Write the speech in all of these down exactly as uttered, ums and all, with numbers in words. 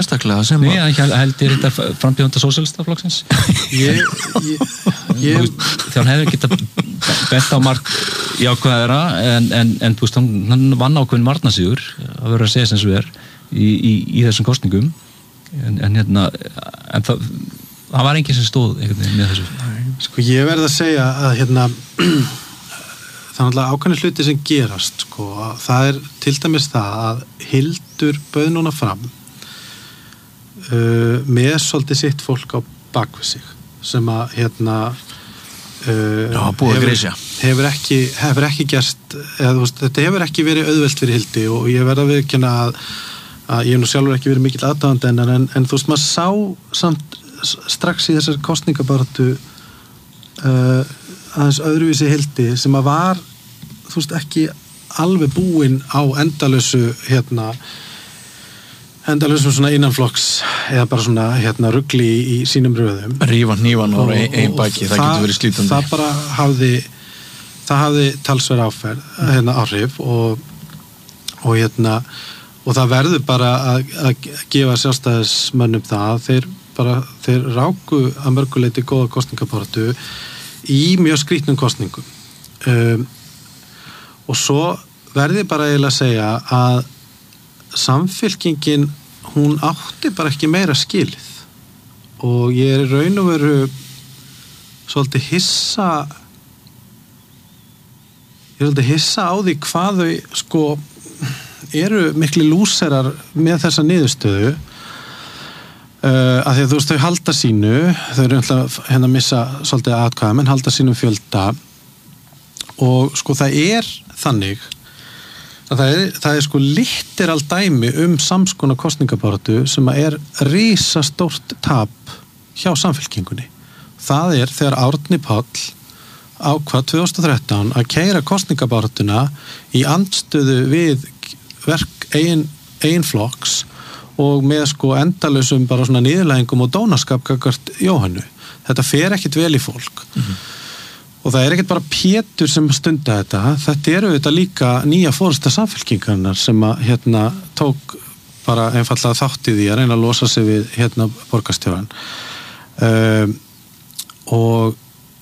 sérstaklega sem Nei, hann held ég þetta frambjóðanda sósíalistaflokksins ég, ég, ég... þegar hann hefði geta bent á mark jákvæðara en, en, en þú veist, hann, hann vann ákveðin varnasíður að vera að segja sem svo er í, í, í þessum kosningum en, en hérna en það, það var enginn sem stóð einhvern veginn með þessu sko ég verð að segja að hérna það er náttúrulega ákveðin hluti sem gerast sko, það er til dæmis það að Hildur bauð núna fram uh, með svolítið sitt fólk á bakvið sig sem að hérna uh, Já, búið grísja hefur ekki, hefur ekki gerst eða þú veist, þetta hefur ekki verið auðvelt fyrir Hildi og ég verð að viðurkenna að, að ég hef nú sjálfur ekki verið mikill aðdáðandi en, en, en þú veist, maður sá samt strax í þessar kosningabaratu uh, aðeins öðruvísi Hildi sem að var þú veist ekki alveg búinn á endalösu hérna endalösum svona innanflokks eða bara svona hérna rugli í, í sínum röðum rífa hnífan og ein baki, það, það getur verið slítandi það bara hafði það hafði talsverð áferð hérna áhrif og, og hérna og það verður bara að, að gefa sjálfstæðismönnum það þeir bara, þeir ráku að mörguleiti góða kosningabaratu í mjög skrýtnum kosningum um, og svo verði bara eiginlega að segja að samfylkingin hún átti bara ekki meira skilið og ég er í raun og veru svolítið hissa ég er svolítið hissa á því hvað þau sko eru mikli lúserar með þessa niðurstöðu Uh, að því að þú veist, þau halda sínu þau eru hérna að missa svolítið atkvæðum en halda sínum fjölda og sko það er þannig að það er, það er sko litteral dæmi um samskona kosningabaratu sem að er risastórt tap hjá samfylkingunni það er þegar Árni Páll ákvað tvö þúsund og þrettán að keyra kosningabaratuna í andstöðu við verk eigin, eigin flokks og með sko endalausum bara svona niðurlægingum og dónaskap gagnvart Jóhannu. Þetta fer ekkit vel í fólk. Mm-hmm. Og það er ekkit bara Pétur sem stunda þetta. Þetta eru þetta líka nýja forysta samfylkingarnar sem að hérna tók bara einfallega þátt í því að reyna að losa sig við hérna borgarstjóran. Um, og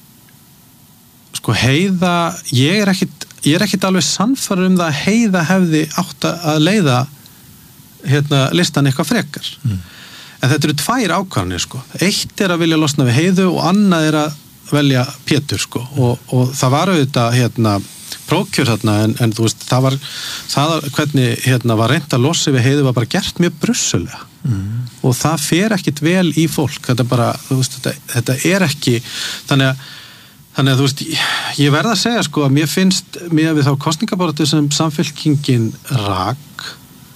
sko Heiða, ég er ekkit, ég er ekkit alveg sannfærður um það að Heiða hefði átt að leiða hérna listan eitthvað frekar mm. en þetta eru tvær ákvarðanir sko eitt er að vilja losna við Heiðu og annað er að velja Pétur sko og, og það var auðvitað hérna prókjör þarna en, en þú veist það var það hvernig hérna var reynt að losa við Heiðu var bara gert mjög brussulega mm. og það fer ekkit vel í fólk þetta bara, þú veist, þetta, þetta er ekki þannig að þannig að þú veist, ég verð að segja sko að mér finnst mér við þá kosningabaratu sem samfylkingin rak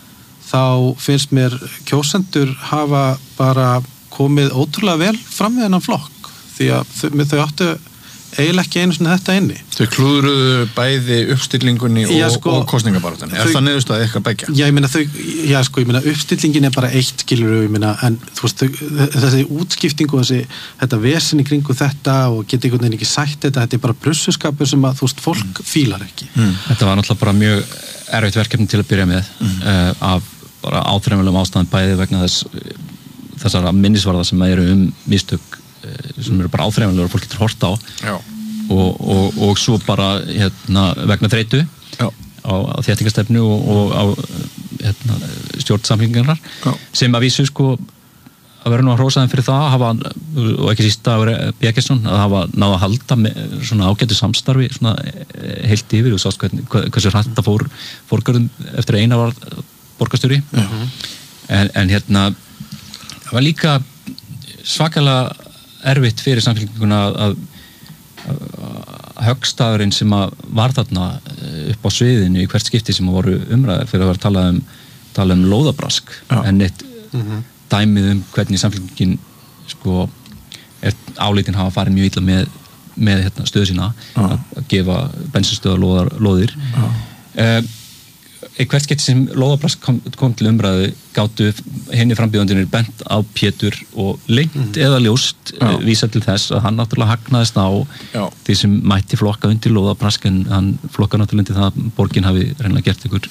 þá finnst mér kjósendur hafa bara komið ótrúlega vel fram við hennan flokk því að þau, þau áttu eiginlega ekki einu svona þetta inni. Þau klúðruðu bæði uppstillingunni og, já, sko, og kosningabaráttunni. Er það niðurstaðið eitthvað beggja? Já, ég meina þau, já sko, ég meina uppstillingin er bara eitt skilur ég meina, en þú veist, þau, þessi útskipting og þessi, þetta vesen í kringu þetta og geti einhvern veginn ekki sætt þetta, þetta er bara brussuskapur sem að, þú veist, fólk mm. fílar ekki. Mm. Þetta var náttúrulega bara mjög erfitt verkefni til að byrja með mm. uh, af bara áþreifanlegum ástæðum bæði vegna þess þessara minnisvarða sem eru um mistök sem eru bara áþreifanlegur og fólk getur horft á og, og, og svo bara hérna, vegna þreytu á, á þéttingastefnu og, og á hérna, stjórnsamlingarnar sem að vísu sko að vera nú að hrósa þeim fyrir það að hafa, og ekki síst að vera Bjeggesson að hafa náða að halda með svona ágætu samstarfi svona heilt yfir og sást hvernig, hversu hrætt það fór fórgarðum eftir eina var borgarstjóri uh-huh. en, en hérna það var líka svakalega erfitt fyrir samfélkinguna að, að, að höggstafurinn sem að var þarna upp á sviðinu í hvert skipti sem voru umræðar fyrir að vera að tala um, tala um lóðabrask ja. En eitt uh-huh. dæmið um hvernig samfélkingin sko er álítin hafa farið mjög illa með, með hérna, stöðu sína ja. að, að gefa bensinstöðar lóðar, lóðir ja. uh, hvert skipti sem lóðabrask kom, kom til umræðu gátu henni frambjóðandunir bent á Pétur og lengt mm. eða ljóst uh, vísa til þess að hann náttúrulega hagnaðist á Já. Því sem mætti flokka undir lóðabrask en hann flokka náttúrulega undir það að borgin hafi reynilega gert ykkur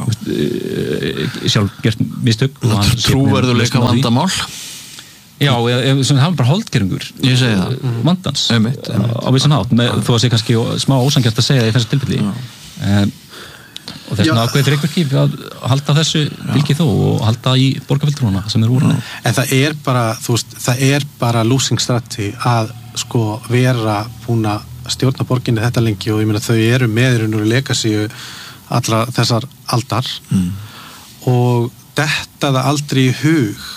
uh, sjálf gert mistök trúverðuleika vandamál Já, það var bara holdgeringur vandans Einmitt, einmitt. á vissan hátt með, þó að sé kannski smá ósangjart að segja það í þessu tilfelli um, og þess vegna ákveðir einhver kýp að halda þessu fylgi þó og halda í borgarfulltrúana sem er úr henni. En það er bara, þú veist, það er bara losing strategy að sko vera búin að stjórna borginni þetta lengi og ég meina þau eru meðurinn og legacy allra þessar aldar mm. og detta það aldrei í hug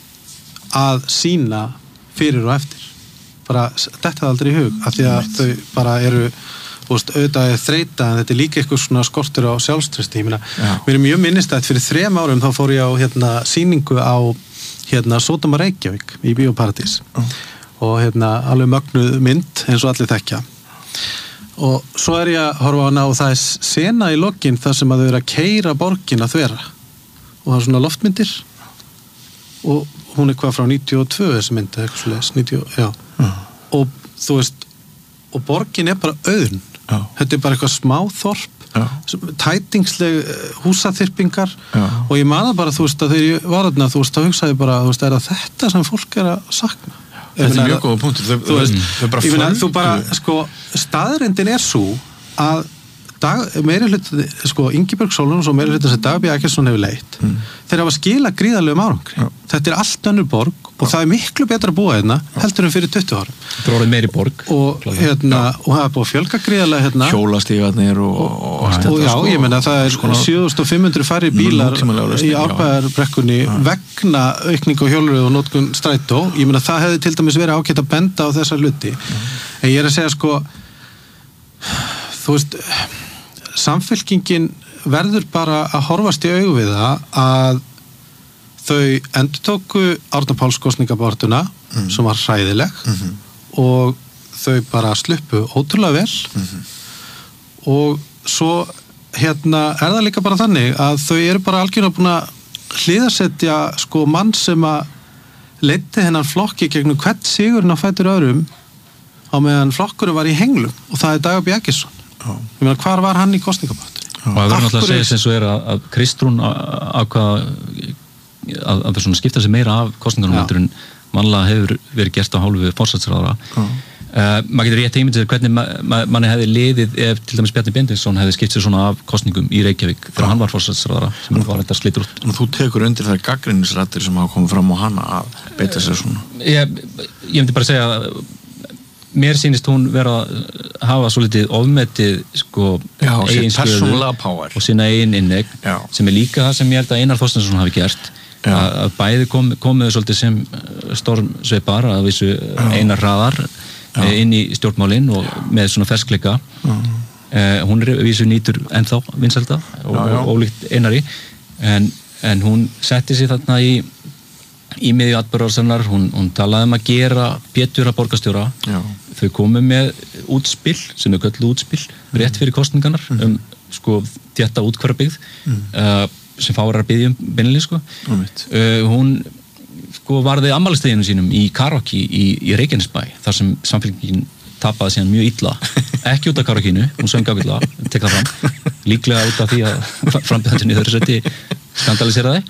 að sína fyrir og eftir. Bara detta það aldrei í hug af því að mm. þau bara eru þú veist, auðvitað er þreita en þetta er líka eitthvað svona skortur á sjálfströsti ég meina, mér er mjög minnistætt fyrir þrem árum þá fór ég á hérna sýningu á hérna Sódóma Reykjavík í Bíóparadís mm. og hérna alveg mögnuð mynd eins og allir þekkja og svo er ég að horfa á hana og það er sena í lokin þar sem að þau eru að keyra borgin að þvera og það er svona loftmyndir og hún er hvað frá níutíu og tvö þessi mynd eitthvað svoleiðis, níutíu, já mm. og þú veist, og borgin er bara auðn Já. Þetta er bara eitthvað smá þorp Já. Tætingsleg húsaþyrpingar Já. Og ég man það bara þú veist að þegar ég var þarna þú veist þá hugsaði bara þú veist er það þetta sem fólk er að sakna Þetta er mjög góða punktur þau, þú veist, þau bara ég meina þú bara sko staðrindin er svo að dag, meiri hluti, sko Ingibjörg Sólrún og meiri hluti sem Dagbjörg Eggertsson hefur leitt mm. þeir hafa skilað gríðarlegum árangri Já. Þetta er allt önnur borg og það er miklu betra að búa hérna heldur en fyrir tuttugu árum Þetta er orðið meiri borg og, hérna, og það er búið að fjölga gríðarlega hérna hjólastígarnir og, og, og, og, og já, sko, ég menna það er sjö þúsund fimm hundruð færri bílar í Árbæjarbrekkunni vegna aukning á hjólröð og notkun strætó ég menna það hefði til dæmis verið ágætt að benda á þessa hluti mm. en ég er að segja sko þú veist samfylkingin verður bara að horfast í augu við það að þau endurtóku Árna Páls kosningabarátuna mm. sem var hræðileg mm-hmm. og þau bara sluppu ótrúlega vel mm-hmm. og svo hérna er það líka bara þannig að þau eru bara algjörlega búin að hliðarsetja sko mann sem að leiddi hennan flokki gegnum hvert sigurinn á fætur öðrum á meðan flokkurinn var í henglum og það er Dagbjörg Eggertsson oh. ég meina hvar var hann í kosningabarátuna og það verður náttúrulega að segja sem svo er að, að Kristrún ákvað að, að það skipta sig meira af kostningunum heldur en vanlega hefur verið gert á hálfu forsætisráðherra. Uh, maður getur rétt ímyndið hvernig ma ma manni hefði liðið ef til dæmis Bjarni Benediktsson hefði skipt sér svona af kostningum í Reykjavík þegar hann var forsætisráðherra sem hann var þetta slitur út. Þú tekur undir þær gagnrýnisrættir sem hafa komið fram á hana að beita sér svona? Ég, ég myndi bara segja að mér sýnist hún vera að hafa svolítið ofmetið sko Já, eigin stöðu og sína eigin innegg sem er líka það sem ég held að Einar Þorsteinsson hafi gert Já. að bæði kom, komuðu svolítið sem stormsveipar að vissu Einar hraðar Já. inn í stjórnmálinn og með svona ferskleika eh, hún er vissu nýtur ennþá vinsælda og, og ólíkt Einari en, en hún setti sig þarna í í miðju atburðarsinnar, hún, hún talaði um að gera Pétur að borgarstjóra Já. Þau komu með útspill sem er kölluð útspill, rétt fyrir kosningarnar mm. um sko þétta útkvarðarbyggð mm. uh, sem fárar að biðja um beinlega sko mm. uh, hún sko varði afmælisdeginum sínum í karaoke í, í Reykjanesbæ þar sem samfélkingin tapaði síðan mjög illa ekki út af karaokeinu, hún söng ágætlega tek það fram, líklega út af því að frambjöðandinn í þau setti skandaliseraði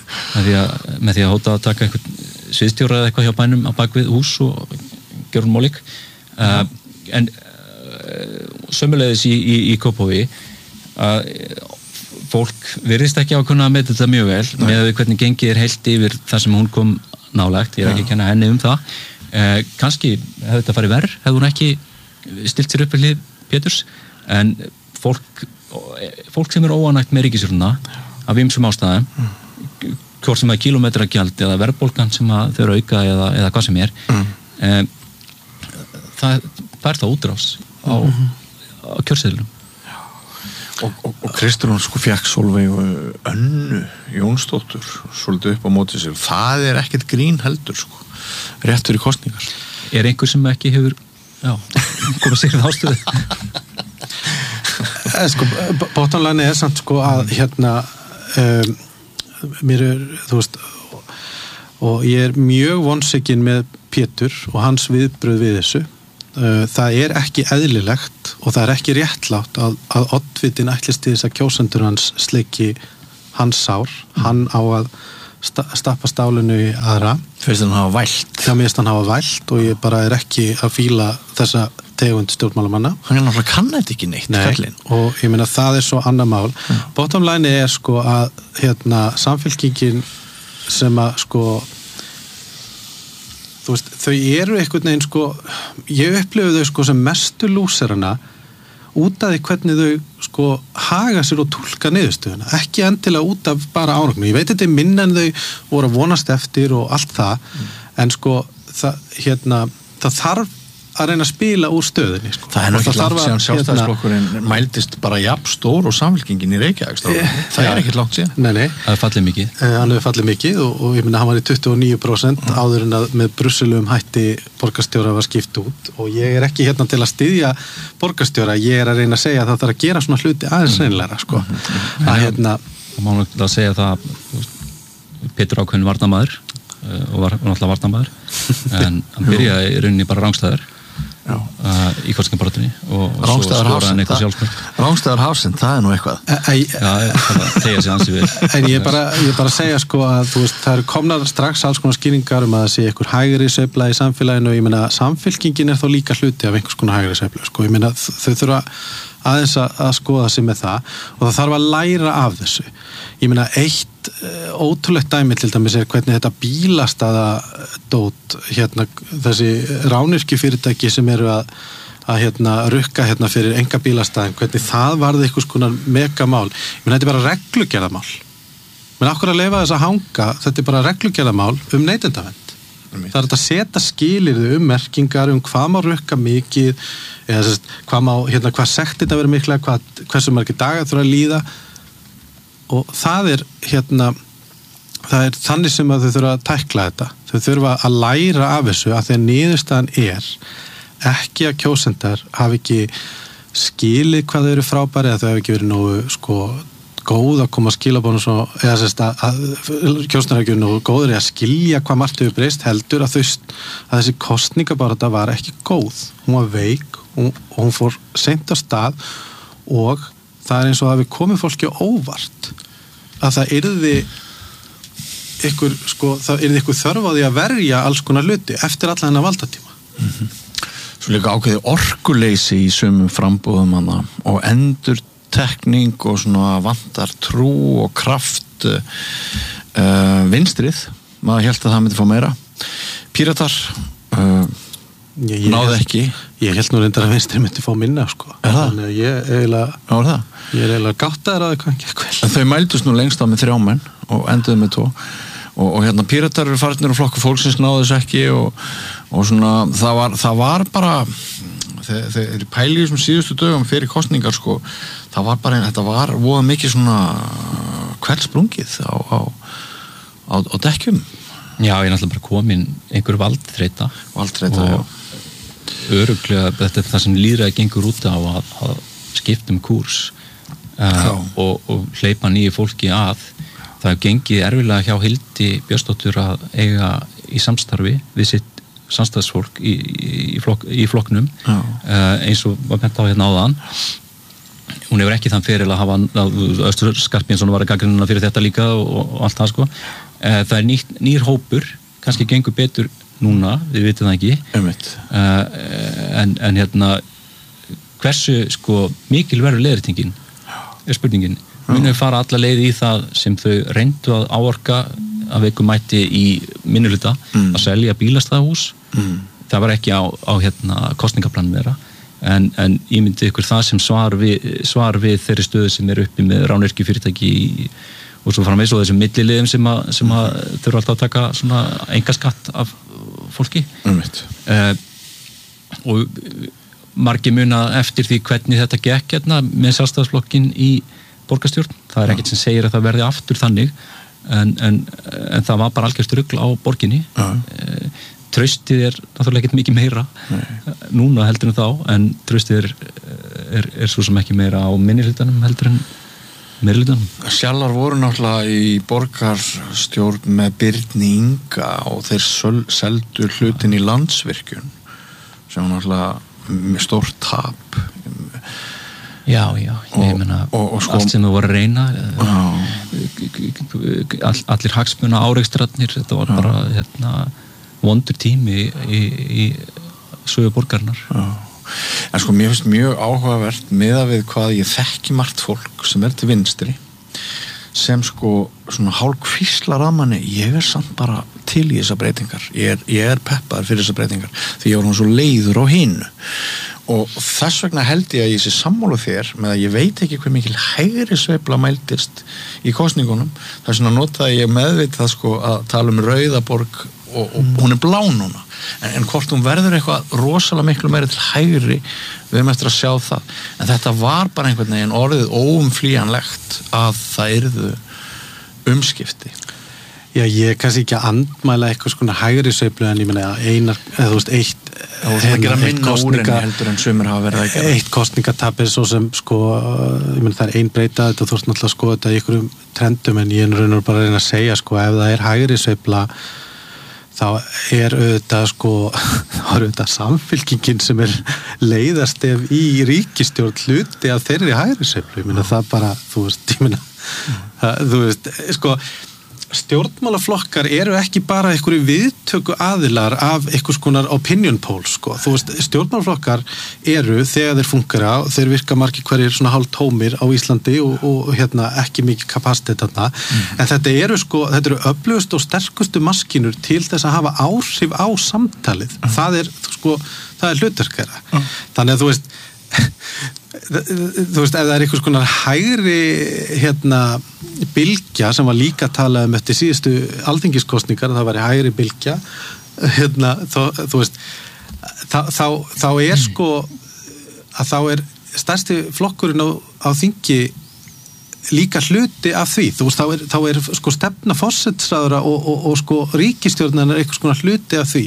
með því að hóta að taka eitthvað sviðstjóra eða eitthvað hjá bænum á bakvið hús og gera hún mólík uh, en uh, sömuleiðis í, í, í Kópavogi að uh, fólk virðist ekki á að kunna að meta þetta mjög vel Nei. með hvernig gengið er heilt yfir það sem hún kom nálægt, ég er ekki að kenna henni um það uh, kannski hefði þetta farið verð hefði hún ekki stilt sér upp við hlið Péturs en fólk, fólk sem er óanægt með ríkisstjórnina af ýmsum ástæðum mm. hvort sem er kílómetragjald eða verðbólgan sem að þau eru auka eða, eða hvað sem er mm. um, það, það er það útrás á, mm. á kjörseðlum og, og, og Kristrún sko fekk Sólveig Önnu Jónsdóttur svolítið upp á móti sér það er ekkert grín heldur sko rétt fyrir kosningar er einhver sem ekki hefur já, komið sér í ástöðu sko, bótanlæni er samt sko að hérna um, mér er, þú veist og, og ég er mjög vonsvikinn með Pétur og hans viðbrögð við þessu. Uh, það er ekki eðlilegt og það er ekki réttlátt að, að oddvitin ætlist til þess að kjósendur hans sleiki hans sár, hann á að sta, stappa stálinu í aðra. Fyrst hann hafa vælt. Já, mér finnst hann hafa vælt og ég bara er ekki að fíla þessa tegund stjórnmálamanna. Hann er náttúrulega kann þetta ekki neitt, Nei, kallinn. Og ég meina það er svo annað mál. Mm. Bottom line er sko að hérna samfylkingin sem að sko þú veist, þau eru einhvern veginn sko, ég upplifu þau sko sem mestu lúserana út af því hvernig þau sko haga sér og túlka niðurstöðuna, ekki endilega út af bara árangnu, ég veit þetta er minna en þau voru að vonast eftir og allt það, mm. en sko það, hérna, það þarf að reyna að spila úr stöðinni sko. Það er náttúrulega langt síðan sjálfstæðisflokkurinn hérna, mældist bara jafn stór og samfylkingin í Reykjavík e, það er ekkert langt síðan. Nei, nei. Það er fallið mikið. E, hann hefur fallið mikið og, og ég minna hann var í tuttugu og níu prósent mm. áður en að með brussulum hætti borgarstjóra var skipt út og ég er ekki hérna til að styðja borgarstjóra, ég er að reyna að segja að það þarf að gera svona hluti aðeins reynilega sko. Mm. Mm. Að hérna það má náttúrulega að segja það Pétur ákveðin varnarmaður og var náttúrulega varnarmaður en hann byrjaði í rauninni bara rangstæður Uh, í kostningabaráttunni og svo skoraði hann eitthvað sjálfsmörk. Rángstæðar Hafsend, það er nú eitthvað. Já, það tegja sig ansi við. En ég bara, ég bara segja sko að þú veist, það eru komnar strax alls konar skýringar um að það sé einhver hægri sveifla í samfélaginu og ég meina samfylkingin er þá líka hluti af einhvers konar hægri sveiflu sko, ég meina þau þurfa aðeins að, að skoða sig með það og það þarf að læra af þessu. Ég meina eitt ótrúlegt dæmi til dæmis er hvernig þetta bílastæða dót hérna þessi rányrkju fyrirtæki sem eru að, að hérna rukka hérna fyrir enga bílastæðin, hvernig það varði einhvers konar megamál. Ég meina þetta er bara reglugerðamál. Men okkur að leyfa þess að hanga, þetta er bara reglugerðamál um neytendavernd. Það er að setja skilyrði um merkingar um hvað má rukka mikið eða sérst, hvað má, hérna, hvað sektir þetta verið mikla, hvað, hversu margir dagar þurfa að líða og það er hérna það er þannig sem að þau þurfa að tækla þetta þau þurfa að læra af þessu að þegar niðurstaðan er ekki að kjósendar hafi ekki skilið hvað þau eru frábæri eða þau hafi ekki verið nógu sko góð að koma að skila bónum svo eða sérst að, að kjósendar hafi ekki verið nógu góður að skilja hvað margt hefur breyst heldur að, þau, að þessi kosningabaráttu var ekki góð hún var veik og hún fór seint á stað og það er eins og að við komum fólki óvart að það yrði ykkur, sko, það yrði ykkur þörf á því að verja alls konar hluti eftir allan hennar valdatíma. Mm-hmm. Svo líka ákveði orkuleysi í sumum frambúðum hana og endurtekning og svona vantar trú og kraft uh, vinstrið, maður hélt að það myndi fá meira. Píratar uh, Ég, ég náði held, ekki ég held nú reyndar að vinstri myndi fá minna sko. Þannig að ég er eiginlega ég er eiginlega gáttaður að það kann ekki vel. En þau mældust nú lengst á með þrjá menn og enduðu með tvo og, og hérna Píratar eru farnir og flokku fólksins náðu þess ekki og, og svona það var, það var bara þegar þeir pæli þessum síðustu dögum fyrir kosningar sko, það var bara þetta var voða mikið svona kveldsprungið á, á, á, á dekkjum. Já, ég er náttúrulega bara komin einhver valdþreyta Valdþreyta, já öruglega, þetta er það sem lýðræði gengur út á að, að skipta um kúrs uh, og, og hleypa nýju fólki að það er gengið erfilega hjá Hildi Björnsdóttur að eiga í samstarfi við sitt samstarfsfólk í, í, flok, í flokknum uh, eins og var bent á hérna áðan hún hefur ekki þann fyrir að hafa Östur Skarpínsson var að gagnrýna fyrir þetta líka og, og allt það sko uh, það er nýtt, nýr hópur kannski gengur betur núna, við vitum það ekki uh, en, en hérna hversu sko mikil verður leiðréttingin er spurningin, munum við fara alla leið í það sem þau reyndu að áorka að veikum mætti í minnihluta mm. að selja bílastæðahús mm. það var ekki á, á hérna kostningaplanum þeirra en, en ég myndi ykkur það sem svar við, svar við þeirri stöðu sem er uppi með rányrkju fyrirtæki í og svo framvegis og þessum milliliðum sem að, sem að þurfa alltaf að taka svona engaskatt af fólki uh, og margir muna eftir því hvernig þetta gekk hérna með sjálfstæðisflokkin í borgarstjórn, það er ekkert sem segir að það verði aftur þannig en, en, en það var bara algjörst rugl á borginni uh, traustið er náttúrulega ekkert mikið meira Nei. núna heldur en þá en traustið er uh, er, er svo sem ekki meira á minnihlutanum heldur en meirihlutanum. Sjallar voru náttúrulega í borgarstjórn með Birni Inga og þeir söl, seldu hlutin í Landsvirkjun sem var náttúrulega stórt tap. Já, já, ég meina og, og sko, allt sem þau voru að reyna all, allir hagsmuna áreikstrarnir, þetta var bara hérna, vondur tími í, í sögu borgarinnar. Já. En sko, mér finnst mjög áhugavert miðað við hvað ég þekki margt fólk sem er til vinstri sem sko svona hálf hvíslar að manni, ég er samt bara til í þessar breytingar, ég er, ég er peppaður fyrir þessar breytingar, því ég var hann svo leiður á hinu og þess vegna held ég að ég sé sammála þér með að ég veit ekki hver mikil hægri sveifla mældist í kosningunum, þess vegna notaði ég meðvitað sko að tala um Rauðaborg og, og mm. hún er blá núna en, en hvort hún verður eitthvað rosalega miklu meira til hægri, við erum eftir að sjá það en þetta var bara einhvern veginn orðið óumflýjanlegt að það yrðu umskipti. Já, ég er kannski ekki að andmæla eitthvað svona hægri sveiflu en ég meina einar, eða þú veist, eitt það var að gera minna úr en heldur en sumir hafa verið að gera. Eitt kosningatap er svo sem sko, ég meina það er ein breyta þetta og þú ert náttúrulega að skoða þetta í einhverjum trendum en ég er raun og bara að reyna að segja sko, ef það er hægri sveifla þá er auðvitað sko, þá er auðvitað Samfylkingin sem er leiðarstef í ríkisstjórn hluti af þeirri hægri sveiflu, ég meina það bara, þú veist, ég meina, það, þú veist, sko, stjórnmálaflokkar eru ekki bara einhverju viðtöku aðilar af einhvers konar opinion polls sko. Þú veist, stjórnmálaflokkar eru þegar þeir fungera, þeir virka margir hverjir svona hálf tómir á Íslandi og, og hérna ekki mikið kapasitet þarna, mm. en þetta eru sko, þetta eru öflugust og sterkustu maskinur til þess að hafa áhrif á samtalið. Mm. Það er sko, það er hlutverkara. Mm. Þannig að þú veist þú veist, ef það er einhvers konar hægri hérna bylgja sem var líka talað um eftir síðustu alþingiskosningar, það væri hægri bylgja hérna, þá, þú veist þá, þá, þá er sko að þá er stærsti flokkurinn á, á þingi líka hluti af því, þú veist, þá er, þá er sko stefna forsætisráðherra og, og, og sko ríkisstjórnin er einhvers konar hluti af því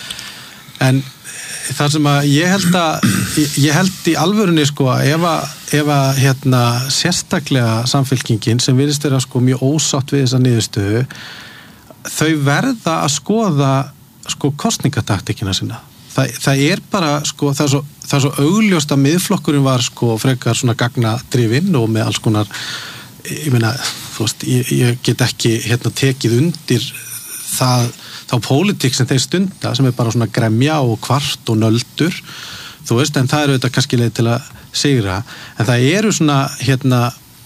en það sem að ég held að ég held í alvörunni sko ef að, ef að hérna sérstaklega Samfylkingin sem virðist vera sko mjög ósátt við þessa niðurstöðu þau verða að skoða sko kosningataktikina sína það, það er bara sko það er, svo, það er svo augljóst að miðflokkurinn var sko frekar svona gagnadrifinn og með alls konar ég meina þú veist ég, ég get ekki hérna tekið undir það þá pólitík sem þeir stunda sem er bara svona gremja og kvart og nöldur þú veist, en það eru þetta kannski leið til að sigra, en það eru svona hérna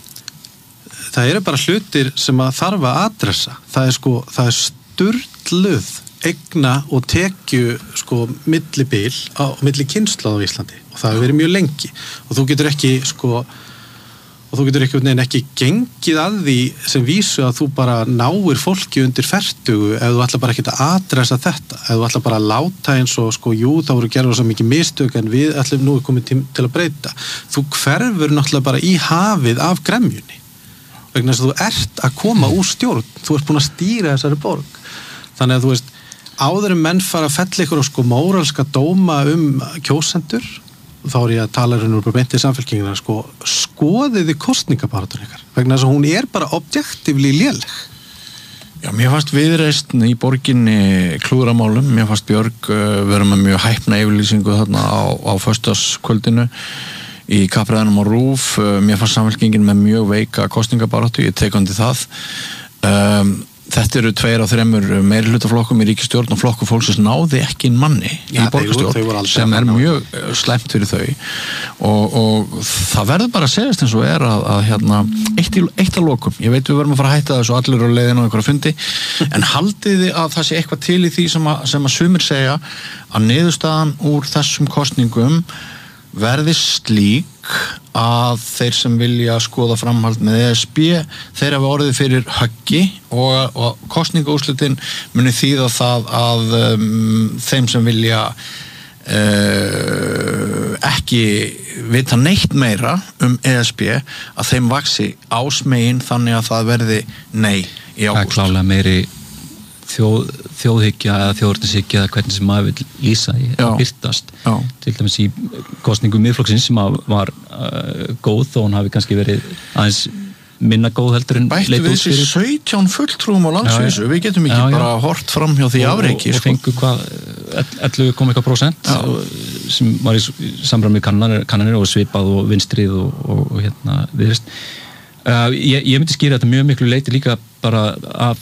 það eru bara hlutir sem að þarf að adressa, það er sko það er sturluð eigna og tekju sko millibil á milli kynslóð á Íslandi og það hefur verið mjög lengi og þú getur ekki sko og þú getur ekki, ekki gengið að því sem vísu að þú bara náir fólki undir fertugu ef þú ætla bara ekki að adressa þetta, ef þú ætla bara að láta eins og sko, jú, þá voru gerður svo mikið mistök en við ætlum nú komið tím til að breyta. Þú hverfur náttúrulega bara í hafið af gremjunni vegna þess að þú ert að koma úr stjórn, þú ert búin að stýra þessari borg. Þannig að þú veist, áður en menn fara að fella ykkur á sko móralska dóma um kjósendur þá er ég að tala hérna úr beintið Samfylkingina sko, skoðiði kosningabarátuna ykkar vegna þess að hún er bara objektífli léleg. Já, mér fannst Viðreisn í borginni klúðramálum, mér fannst Björg uh, vera með mjög hæpna yfirlýsingu þarna á, á föstudagskvöldinu í kappræðanum á RÚV, uh, mér fannst Samfylkingin með mjög veika kosningabaráttu, ég tek undir það um, Þetta eru tveir á þremur meiri hlutaflokkum í ríkisstjórn og flokku fólksins náði ekki inn manni Já, í borgarstjórn sem er mjög slæmt fyrir þau og, og það verður bara að segjast eins og er að, að hérna, eitt, í, eitt að lokum, ég veit við verðum að fara að hætta þessu allir á leiðinu og einhverja fundi en haldið þið að það sé eitthvað til í því sem að, sem að sumir segja að niðurstaðan úr þessum kosningum verði slík að þeir sem vilja skoða framhald með E S B þeir hafa orðið fyrir höggi og, og kosningaúrslitin muni þýða það að um, þeim sem vilja uh, ekki vita neitt meira um E S B að þeim vaxi ásmegin þannig að það verði nei í ágúst. Það er klálega meiri þjóð, þjóðhyggja eða þjóðurnishyggja eða hvernig sem maður vil lýsa í að byrtast Já. Til dæmis í kosningu Miðflokksins sem var uh, góð þó hún hafi kannski verið aðeins minna góð heldur en bættu við þessi sautján fulltrúum á landsvísu já, við getum ekki já, bara já. hort fram hjá því afreiki og, og, og fengu hvað ellefu komma eitthvað prósent sem var í samræmi kannanir, kannanir og svipað og vinstrið og, og, og hérna viðrist uh, ég, ég myndi skýra þetta mjög miklu leiti líka bara af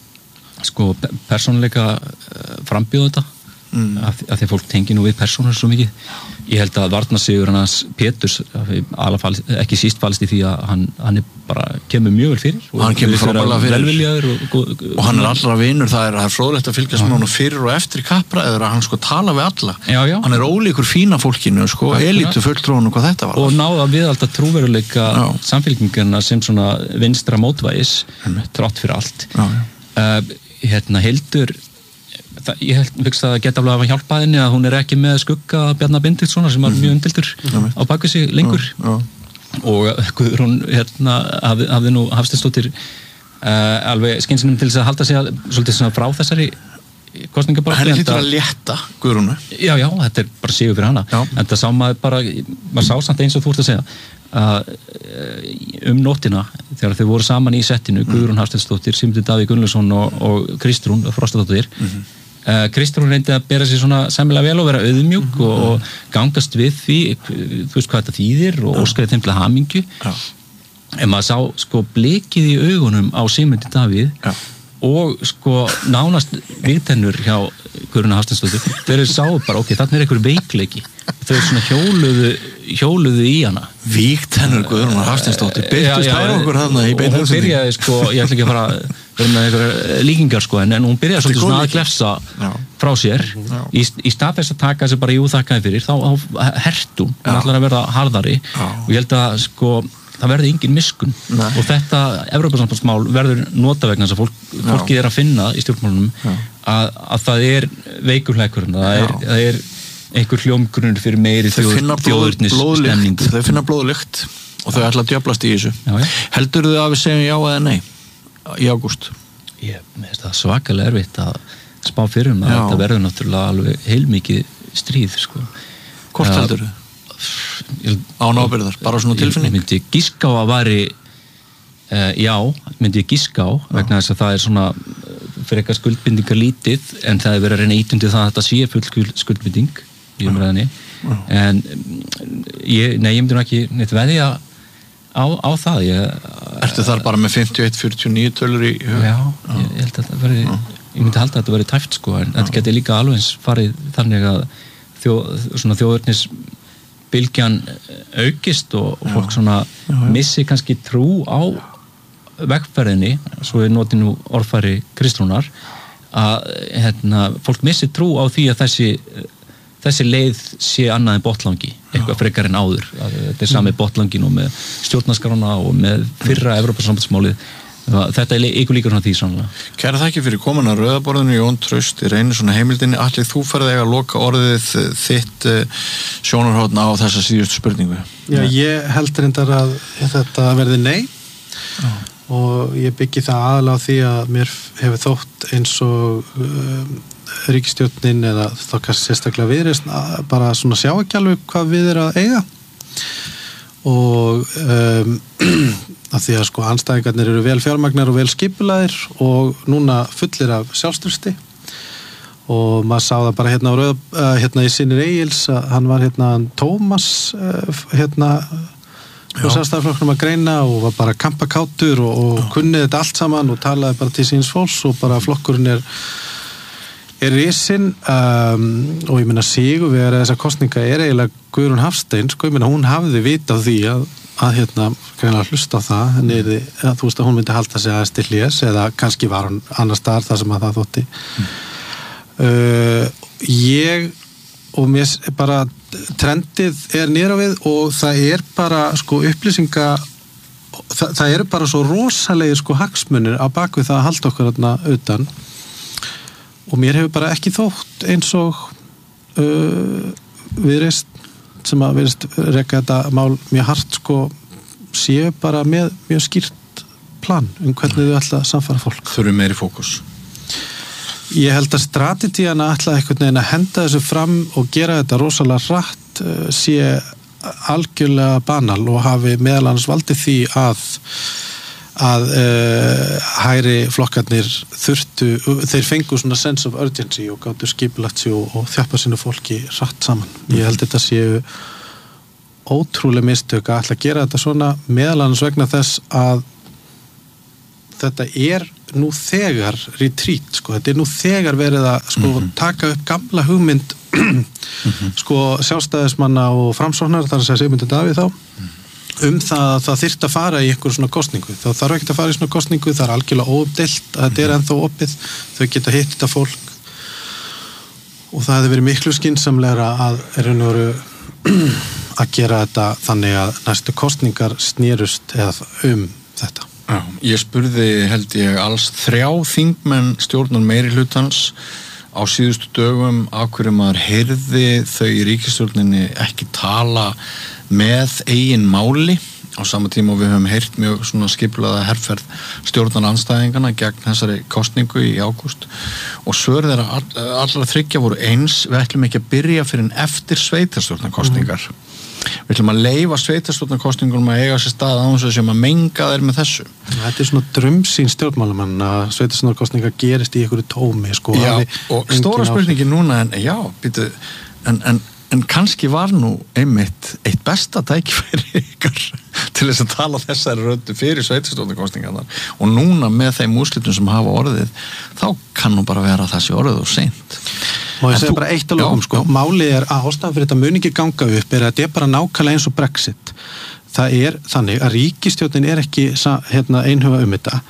sko persónuleika frambjóða þetta mm. af, af því að fólk tengi nú við persónur svo mikið ég held að varnarsigur hans Péturs alveg ekki síst falist í því að hann, hann er bara kemur mjög vel fyrir og hann kemur frábærlega fyrir og, og, og, og hann er allra vinur, það er, er fróðlegt að fylgjast með hann fyrir og eftir kappræður að hann sko tala við alla já, já. Hann er ólíkur fína fólkinu sko, elitu fulltrúinu hvað þetta var og náða við alltaf trúveruleika samfélkingarna sem svona vinstra mótvægis trátt fyrir allt já, já. Uh, hérna Hildur það, ég held að það geta alveg að hjálpa henni að hún er ekki með skugga Bjarna Benediktssonar sem var mjög umdeildur mm-hmm. á baku sig lengur já, já. og Guðrún hérna hafði, hafði nú Hafsteinsdóttir uh, alveg skynsinum til þess að halda sig að, svolítið svona frá þessari kosningabaráttu henni hlýtur að létta Guðrúnu já já, þetta er bara sigur fyrir hana já. En það sá maður bara, maður sá samt eins og þú ert að segja að um nóttina þegar þau voru saman í settinu mm. Guðrún Hafsteinsdóttir, Sigmundur Davíð Gunnlaugsson og, og Kristrún Frostadóttir mm-hmm. uh, Kristrún reyndi að bera sig svona sæmilega vel og vera auðmjúk mm-hmm. og, og gangast við því þú veist hvað þetta þýðir og óskaði þeim til hamingju ja. En maður sá sko blikið í augunum á Sigmundi Davíð ja. Og sko nánast viðtennur hjá Guðrún Hafsteinsdóttir þeir sá bara ok, þarna er einhver veikleiki þau svona hjóluðu hjóluðu í hana vígtennur Guðrún Hafsteinsdóttir byrtust þær okkur þarna í beinu og hún byrjaði sko, ég ætla ekki að fara vera með einhverjar líkingar sko en, en hún byrjaði svolítið svona að glefsa frá sér já. í, í stað þess að taka þessi bara í úþakkaði fyrir þá hertum hún ætlar að verða harðari já. Og ég held að sko það verði engin miskun Nei. Og þetta Evrópusambandsmál verður nota vegna þess að fólk, fólkið er að finna í stjórnmálunum að, að það er veikurleikurinn það er, það er einhver hljómgrunur fyrir meiri þjóðurnis stemningu þau finna blóðlykt og þau ætla að djöflast í þessu já, já. Heldur þau að við segjum já eða nei í ágúst? Ég veist það svakalega erfitt að spá fyrir um að þetta verður náttúrulega alveg heilmikið stríð sko. Hvort heldur þau? Án ábyrðar, bara svona tilfinning ég myndi giska á að væri uh, já, myndi ég giska á vegna þess að það er svona fyrir eitthvað skuldbindingar lítið en það er verið að reyna ítundi það að þetta sé full skuldbinding í umræðinni en ég, nei, ég myndi nú ekki neitt veðja á, á það ég, Ertu þar bara með fimmtíu og eitt fjörutíu og níu tölur í já, já. Ég, ég held að þetta veri ég myndi halda að þetta veri tæft sko en já. Þetta geti líka alveg eins farið þannig að þjó, svona þjóðurnis bylgjan aukist og, og fólk svona já, já. Missi kannski trú á vegferðinni, svo er notið nú orðfæri Kristrúnar að hérna, fólk missi trú á því að þessi, þessi leið sé annað en botlangi, eitthvað frekar en áður að þetta er sami botlangin og með stjórnarskrárna og með fyrra Evrópusambandsmálið þetta er ykkur líkur svona því sannlega. Kæra þakki fyrir komin að Rauðaborðinu Jón Trausti Reynisson heimildinni. Allir þú ferði að loka orðið þitt sjónarhorn á þessa síðustu spurningu? Já, ég held reyndar að þetta verði nei Já. Og ég byggi það aðalega á því að mér hefur þótt eins og um, ríkisstjórnin eða þá kannski sérstaklega viðreisn bara svona sjá ekki alveg hvað við er að eiga og um, af því að sko andstæðingarnir eru vel fjármagnar og vel skipulaðir og núna fullir af sjálfstyrsti og maður sá það bara hérna á rauð, uh, hérna í Synir Egils að hann var hérna Tómas uh, hérna og sjálfstæðarflokknum að greina og var bara kampakátur og, og kunnið þetta allt saman og talaði bara til síns fólks og bara flokkurinn er er risinn um, og ég meina sigur við að þessa kostninga er eiginlega Guðrún Hafstein sko, ég meina hún hafði vita á því að, að hérna, greinlega hlusta á það henni er þið, að þú veist að hún myndi halda sig aðeins til hlés eða kannski var hún annar staðar þar sem að það þótti mm. uh, ég og mér bara trendið er niður á við og það er bara sko upplýsinga það, það eru bara svo rosalegir sko hagsmunir á bakvið það að halda okkur þarna utan og mér hefur bara ekki þótt eins og uh, viðreist sem að viðreist rekka þetta mál mjög hart sko séu bara með mjög skýrt plan um hvernig þau ætla að samfara fólk. Þurfum meiri fókus. Ég held að strategíana ætla einhvern veginn að henda þessu fram og gera þetta rosalega hratt sé algjörlega banal og hafi meðal annars valdið því að að uh, hægri flokkarnir þurftu, þeir fengu svona sense of urgency og gáttu skipulagt sig og, og þjappa sínu fólki hratt saman. Ég held þetta séu ótrúlega mistök að ætla að gera þetta svona meðal annars vegna þess að þetta er nú þegar retreat, sko, þetta er nú þegar verið að sko mm-hmm. taka upp gamla hugmynd mm-hmm. sko sjálfstæðismanna og framsóknar, þar að segja Sigmundur Davíð þá mm. um það að það þyrfti að fara í einhver svona kostningu. Það þarf ekki að fara í svona kostningu, það er algjörlega óumdeilt að þetta er ennþá opið, þau geta hitt þetta fólk og það hefði verið miklu skynsamlegra að er raun og veru að gera þetta þannig að næstu kostningar snérust eða um þetta. Já, ég spurði held ég alls þrjá þingmenn stjórnar meiri hlutans á síðustu dögum af hverju maður heyrði þau í ríkisstjórninni ekki tala með eigin máli á sama tíma og við höfum heyrt mjög svona skipulaða herferð stjórnarandstæðingana gegn þessari kosningu í ágúst og svör þeirra all, allra þriggja voru eins, við ætlum ekki að byrja fyrir en eftir sveitarstjórnarkosningar mm. við ætlum að leyfa sveitarstjórnarkosningunum að eiga sér stað án þess að menga þeir með þessu. Þetta er svona drömsýn stjórnmálamann að sveitarstjórnarkosningar gerist í einhverju tómi sko. Já, og stóra spurningin núna en já, býtu, en, en En kannski var nú einmitt eitt besta tækifæri ykkar til þess að tala þessari röddu fyrir sveitarstjórnarkosningarnar og núna með þeim úrslitum sem hafa orðið, þá kann nú bara vera þessi orðið og seint. Og ég segi bara eitt að lókum, sko, málið er að ástæðan fyrir þetta mun ekki ganga upp er að þetta er bara nákvæmlega eins og Brexit. Það er þannig að ríkisstjórnin er ekki hérna, einhuga um þetta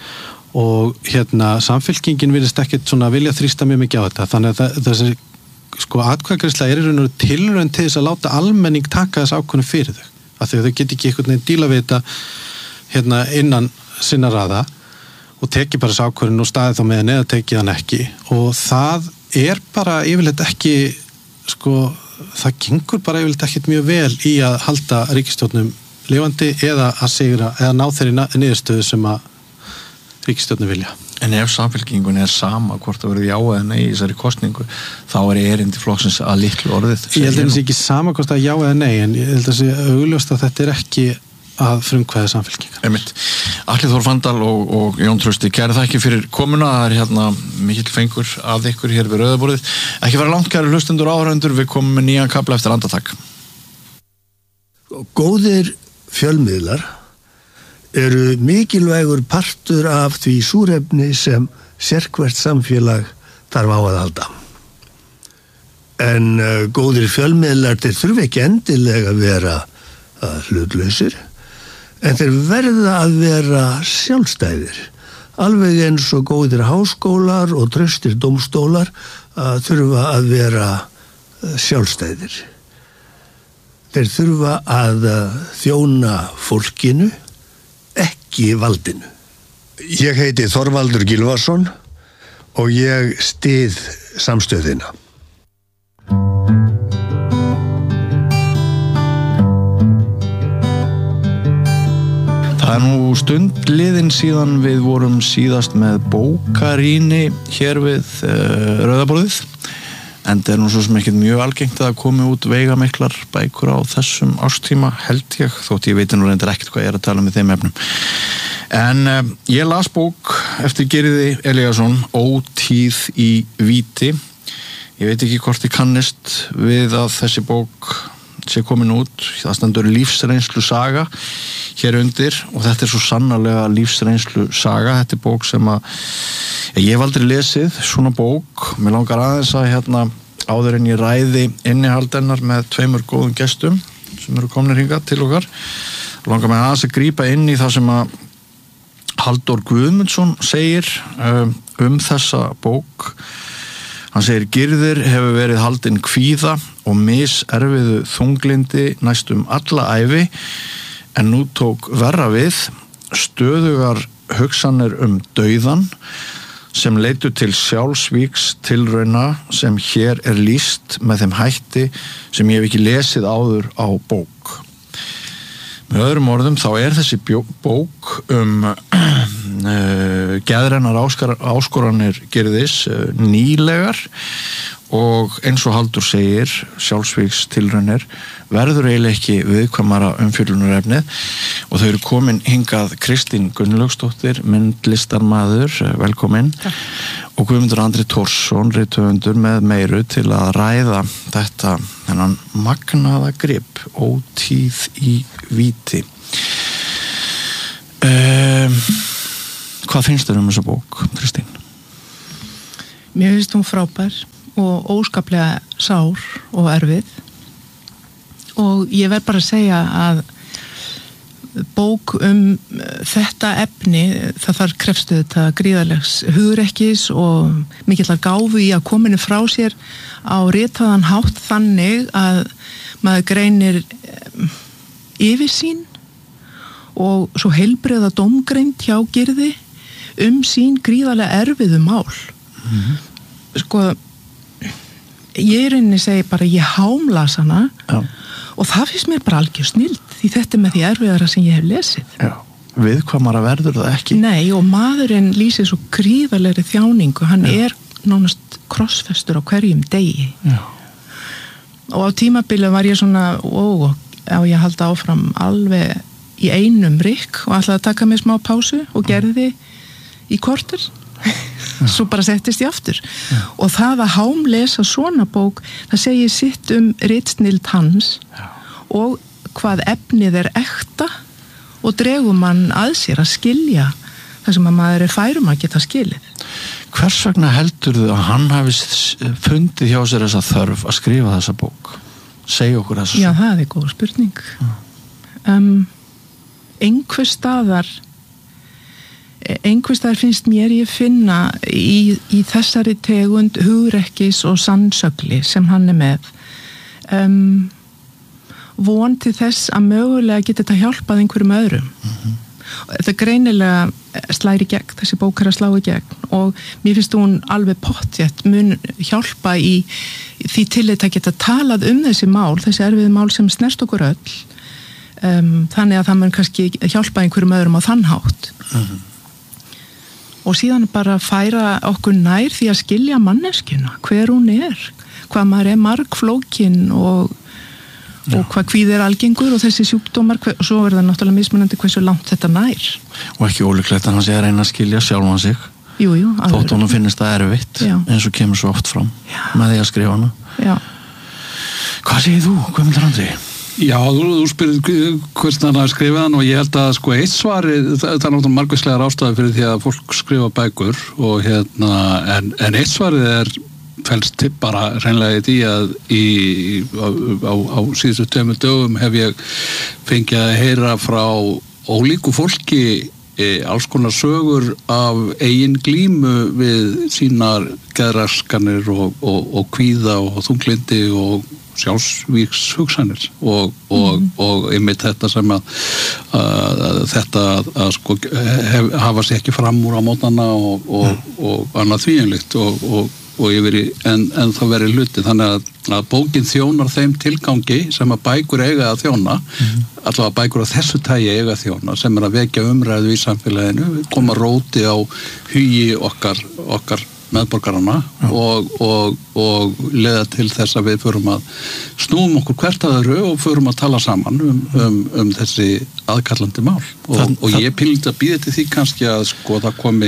og hérna, samfylkingin virðist ekkert svona vilja þrýsta mjög mikið á þetta, þannig að það, þessi sko atkvæðagreiðsla er í raun og tilraun til þess að láta almenning taka þess ákvörðun fyrir þau, af því að þau get ekki einhvern veginn díla við þetta hérna innan sinna raða og teki bara þess ákvörðun og staði þá með henni eða teki hann ekki og það er bara yfirleitt ekki sko, það gengur bara yfirleitt ekkert mjög vel í að halda ríkisstjórnum lifandi eða að sigra eða ná þeirri niðurstöðu sem að ríkisstjórnum vilja. En ef samfylkingun er sama hvort það verður já eða nei í þessari kostningu, þá er erindi flokksins að litlu orðið. Ég held að það sé ekki sama hvort það já eða nei, en ég held að það sé augljóst að þetta er ekki að frumkvæða samfylkingar. Einmitt. Atli Þór Fanndal og, og Jón Trausti, kæri þakki fyrir komuna, það er hérna mikill fengur af ykkur hér við rauðaborðið. Ekki vera langt kæri hlustendur og áhorfendur, við komum með nýjan kafla eftir andartak. Góðir fjölmiðlar eru mikilvægur partur af því súrefni sem sérhvert samfélag þarf á að halda. En uh, góðir fjölmiðlar þeir þurfi ekki endilega að vera uh, hlutlausir, en þeir verða að vera sjálfstæðir. Alveg eins og góðir háskólar og traustir dómstólar uh, þurfa að vera uh, sjálfstæðir. Þeir þurfa að uh, þjóna fólkinu, ekki valdinu. Ég heiti Þorvaldur Gylfason og ég styð samstöðina. Það er nú stund liðin síðan við vorum síðast með bókarýni hér við uh, rauðaborðið. En það er nú svo sem ekkert mjög algengt að komi út veigamiklar bækur á þessum árstíma, held ég, þótt ég veit nú reyndar ekkert hvað ég er að tala með þeim efnum. En um, ég las bók eftir Gyrði Elíasson, Ótíð í víti. Ég veit ekki hvort ég kannist við að þessi bók sé komin út. Það stendur lífsreynslu saga hér undir og þetta er svo sannarlega lífsreynslu saga. Þetta er bók sem að ég hef aldrei lesið, svona bók. Mér langar aðeins að hérna áður en ég ræði innihald hennar með tveimur góðum gestum sem eru komnir hingað til okkar. Langar mig aðeins að grípa inn í það sem að Halldór Guðmundsson segir um, um þessa bók. Hann segir: Gyrðir hefur verið haldinn kvíða og miserfiðu þunglindi næstum alla ævi, en nú tók verra við, stöðugar hugsanir um dauðan sem leitu til sjálfsvíks tilrauna sem hér er lýst með þeim hætti sem ég hef ekki lesið áður á bók. Með öðrum orðum þá er þessi bjó, bók um uh, geðrænar áskoranir Gyrðis uh, nýlegar og eins og Halldór segir sjálfsvíks tilraunir verður eiginlega ekki viðkvæmara umfjöllunarefnið og þau eru komin hingað Kristín Gunnlaugsdóttir, myndlistarmaður, velkomin. Takk. Og Guðmundur Andri Tórsson, rithöfundur með meiru til að ræða þetta þennan magnaða grip, ótíð í víti. Um, hvað finnst þér um þessa bók, Kristín? Mér finnst hún frábær og óskaplega sár og erfið og ég verð bara að segja að bók um þetta efni, það þarf krefstu þetta gríðarlegs hugrekkis og mikillar gáfu í að kominu frá sér á ritaðan hátt þannig að maður greinir yfirsýn og svo heilbrigða dómgreind hjá Gyrði um sín gríðarlega erfiðu mál. Mm-hmm. Sko ég er einnig segi bara ég hámlas hana Já. Og það finnst mér bara algjör snild því þetta er með því erfiðara sem ég hef lesið. Já, viðkvæmara verður það ekki. Nei, og maðurinn lýsir svo gríðarlegri þjáningu, hann Já. Er nánast krossfestur á hverjum degi. Já. Og á tímabili var ég svona, ó, á ég að halda áfram alveg í einum rykk og ætlaði að taka mig smá pásu og gerði í korter. Svo bara settist ég aftur Já. Og það að hámlesa svona bók það segir sitt um ritsnild hans Já. Og hvað efnið er ekta og dregur mann að sér að skilja það sem að maður er færum að geta skilið. Hvers vegna heldurðu að hann hafi fundið hjá sér þessa þörf að skrifa þessa bók? Segja okkur þessa. Já, það er góð spurning. um, Einhver staðar einhverstaðar finnst mér ég finna í, í þessari tegund hugrekkis og sannsögli sem hann er með um, von til þess að mögulega geta þetta hjálpað einhverjum öðrum. Mm-hmm. Þetta greinilega slæri gegn, þessi bók er að slá í gegn og mér finnst hún alveg pottþétt mun hjálpa í, í því tillit að geta talað um þessi mál, þessi erfiði mál sem snert okkur öll um, þannig að það mun kannski hjálpa einhverjum öðrum á þann hátt. Mm-hmm. Og síðan bara færa okkur nær því að skilja manneskjuna, hver hún er, hvað maður er margflókin og, og hvað kvíð er algengur og þessi sjúkdómar, hver, og svo er það náttúrulega mismunandi hversu langt þetta nær. Og ekki ólíklegt að hann sé að reyna að skilja sjálfan sig, jú, jú, þótt honum finnist það erfitt, Já. Eins og kemur svo oft fram Já. Með því að skrifa hana. Já. Hvað segir þú, Guðmundur Andri? Já, þú, þú spyrir hvernig hann hafi skrifað hann og ég held að sko eitt svari, það, það er náttúrulega margvíslegar ástæður fyrir því að fólk skrifa bækur og hérna, en, en eitt svarið er felst bara hreinlega í því að í, á, á, á síðustu tveimur dögum hef ég fengið að heyra frá ólíku fólki e, alls konar sögur af eigin glímu við sínar geðraskanir og, og, og kvíða og þunglindi og sjálfsvíks hugsanir og, og, mm. og einmitt þetta sem að, að, að þetta að, að sko hef, hafa sér ekki fram úr á mótana og, og, mm. og annað þvíinlíkt og, og, og yfir í en, en það veri hluti þannig að, að bókin þjónar þeim tilgangi sem að bækur eiga að þjóna mm. allavega bækur á þessu tagi eiga að þjóna sem er að vekja umræðu í samfélaginu koma róti á hugi okkar okkar meðborgarana og, og, og leiða til þess að við förum að snúum okkur hvert að öðru og förum að tala saman um, um, um þessi aðkallandi mál og, það, og ég píldi að býða til því kannski að sko það komi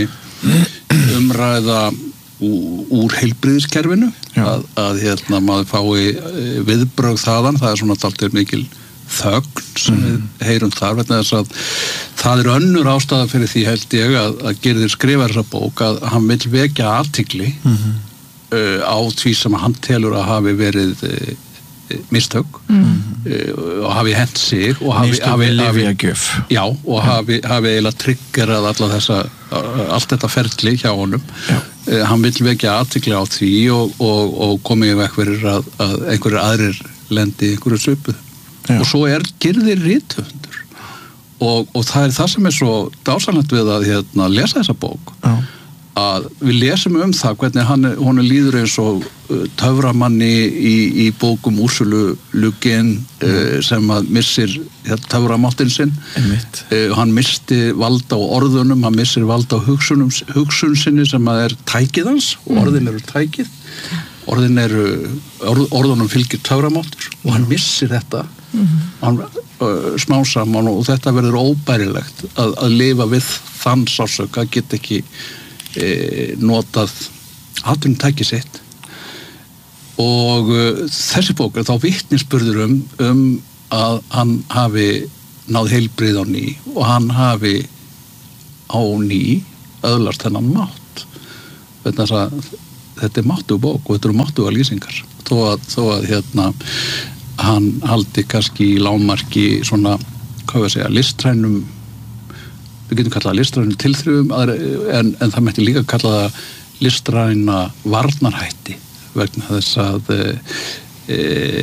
umræða úr, úr heilbrigðiskerfinu að, að hérna maður fái viðbrögð þaðan, það er svona dálítið mikil þögn sem mm. við heyrum þar vegna þess að það er önnur ástæða fyrir því held ég að, að Gyrðir skrifa þessa bók að hann vil vekja athygli mm-hmm. uh, á því sem hann telur að hafi verið uh, mistök mm-hmm. uh, og hafi hent sig og hafi, hafi, hafi, já, og hafi, hafi eiginlega triggerað alla þessa, allt þetta ferli hjá honum uh, hann vil vekja athygli á því og, og, og komið í vekk fyrir að, að einhverjir aðrir lendi einhverju svipuð Já. Og svo er Gyrðir rithöfundur og, og það er það sem er svo dásamlegt við að hérna, lesa þessa bók Já. að við lesum um það hvernig hann, hann líður eins og töframanni í, í bókum Úrsulu Lugin mm. uh, sem að missir töframáttin sinn uh, hann misti valda á orðunum, hann missir valda á hugsunum, hugsun sinni sem að er tækið hans og orðin eru tækið orðin eru, orð, orðunum fylgir töframáttur og hann missir þetta mm. hann uh, smá saman og þetta verður óbærilegt að, að lifa við þann sásök að geta ekki E, notað atvinnutæki sitt og uh, þessi bók er þá vitnisburður um, um að hann hafi náð heilbrigð á ný og hann hafi á ný öðlast þennan mátt þetta er, þetta er máttu bók og þetta eru máttu að lýsingar þó að, þó að hérna hann haldi kannski í lágmarki svona, hvað við segja, listrænum við getum kallað listrænu tilþrifum en, en það mætti líka kalla það listræna varnarhætti vegna þess að e, e,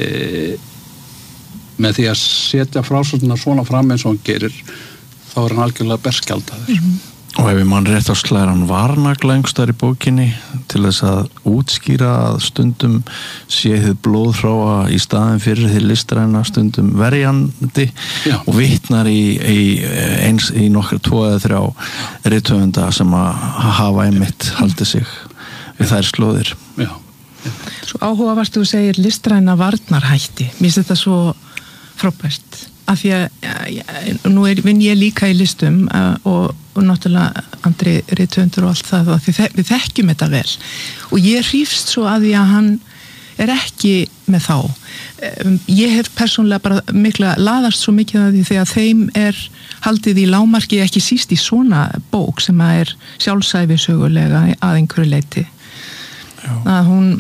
með því að setja frásögnina svona fram eins og hann gerir þá er hann algjörlega berskjaldaður mm-hmm. Og ef ég mann rétt á slæðir hann varnagla einhverstaðar í bókinni til þess að útskýra að stundum sé þið blóðhráa í staðin fyrir þið listræna stundum verjandi Já. Og vitnar í, í eins í nokkra tvo eða þrjá rithöfunda sem að hafa einmitt haldið sig við þær slóðir. Já. Svo áhugavert þú segir listræna varnarhætti. Mér finnst þetta svo frábært af því að ja, nú er, vinn ég líka í listum uh, og, og náttúrulega andri rithöfundur og allt það og við, við þekkjum þetta vel og ég hrífst svo að því að hann er ekki með þá um, ég hef persónulega bara mikla laðast svo mikið að því þegar þeim er haldið í lágmarki ekki síst í svona bók sem að er sjálfsæfisögulega að einhverju leyti já. Að hún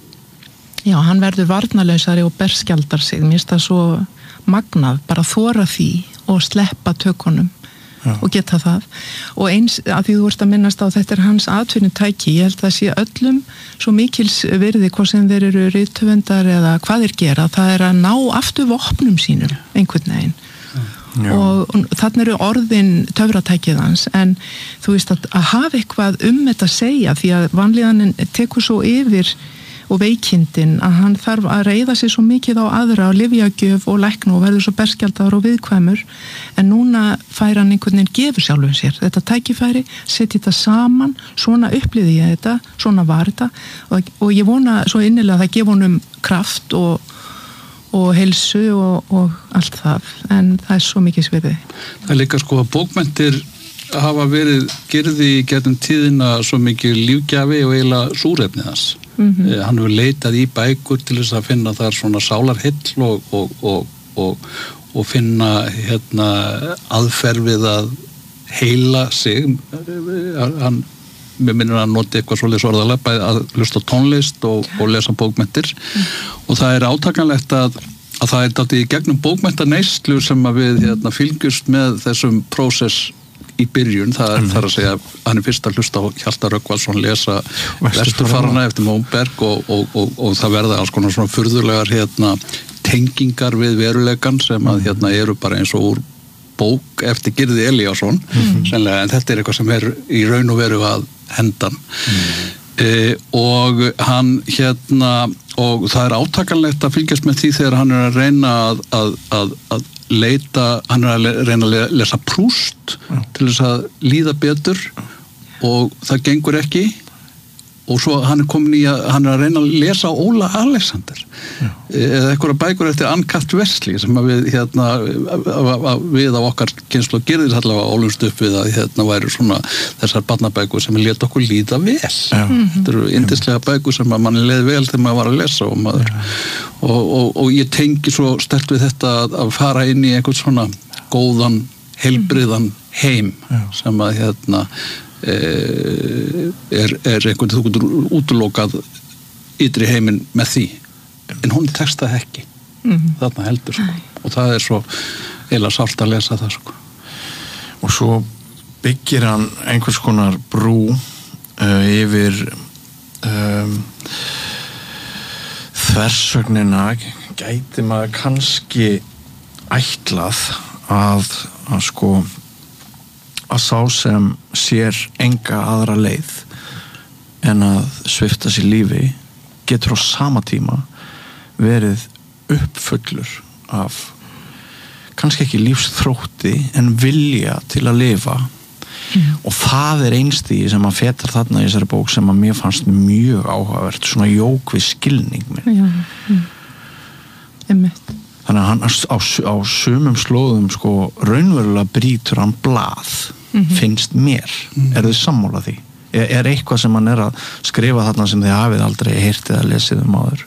já, hann verður varnarlausari og berskjaldar sig, mér finnst það svo magnað, bara þóra því og sleppa tökunum Já. Og geta það og eins að því þú ert að minnast á þetta er hans atvinnutæki, ég held að sé öllum svo mikils virði hvað sem þeir eru rithöfundar eða hvað þeir gera það er að ná aftur vopnum sínum einhvern veginn Já. Og, og þannig eru orðin töfratækið hans en þú veist að, að hafa eitthvað um þetta að segja því að vanlíðanin tekur svo yfir og veikindin að hann þarf að reiða sig svo mikið á aðra og lyfjagjöf og lækna og verður svo berskjaldar og viðkvæmur en núna fær hann einhvern veginn gefur sjálfum sér þetta tækifæri, setja þetta saman svona upplýði ég þetta, svona var þetta og, og ég vona svo innilega að það gefa honum kraft og, og heilsu og, og allt það en það er svo mikið svirði. Það er líka sko að bókmenntir hafa verið gerði í getum tíðina svo mikið lífgjafi og eiginlega súrefni þess Mm-hmm. hann hefur leitað í bækur til þess að finna þar svona sálarhill og, og, og, og, og finna hérna, aðferð við að heila sig hann, mér minnir að noti eitthvað svolítið orðalega bæði að hlusta tónlist og, og lesa bókmenntir mm. og það er átakanlegt að, að það er dátt í gegnum bókmenntaneyslu sem að við hérna, fylgjumst með þessum prósess í byrjun, það er, mm. það er að segja hann er fyrst að hlusta á Hjalta Rögnvaldsson lesa Vesturfarana eftir Móberg og, og, og, og það verða alls konar svona furðulegar hérna, tengingar við veruleikan sem að hérna eru bara eins og úr bók eftir Gyrði Elíasson mm. sennilega, en þetta er eitthvað sem er í raun og veru að hendan mm. e, og hann hérna og það er átakanlegt að fylgjast með því þegar hann er að reyna að, að, að, að leita, hann er að reyna að lesa Proust Já. Til þess að líða betur og það gengur ekki og svo hann er komin í að hann er að reyna að lesa Óla Alexander Já. Eða eitthvað bækur eftir Ann-Kat Vesli sem að við hérna við á okkar kynslóð gerðis allavega ólumst upp við að hérna væru svona þessar barnabækur sem við leta okkur líða vel mm-hmm. þetta eru yndislega bækur sem að manni leið vel þegar maður var að lesa og maður og, og, og ég tengi svo sterkt við þetta að, að fara inn í einhvern svona góðan, heilbriðan heim Já. Sem að hérna er, er einhvern þú getur útlokað ytri heiminn með því en hún tekst það ekki mm-hmm. þarna heldur sko. Og það er svo eiginlega sárt að lesa það sko. Og svo byggir hann einhvers konar brú uh, yfir um, þversögnina gæti maður kannski ætlað að, að sko að sá sem sér enga aðra leið en að svipta sér lífi getur á sama tíma verið uppfullur af kannski ekki lífsþrótti en vilja til að lifa mm. og það er einstigi sem að fetar þarna í þessari bók sem að mér fannst mjög áhugavert, svona jók við skilning minn Já, mm. einmitt þannig að hann á, á, á sumum slóðum sko raunverulega brýtur hann blað mm-hmm. finnst mér, mm. er þið sammála því? Er, er eitthvað sem hann er að skrifa þarna sem þið hafið aldrei heyrt eða lesið um áður?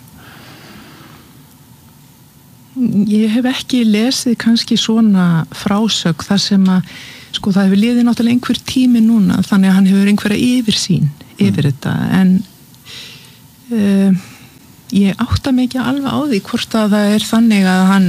Ég hef ekki lesið kannski svona frásögn þar sem að sko það hefur liðið náttúrulega einhver tími núna þannig að hann hefur einhverja yfirsýn yfir mm. þetta en uh, ég átta mig ekki alveg á því hvort að það er þannig að hann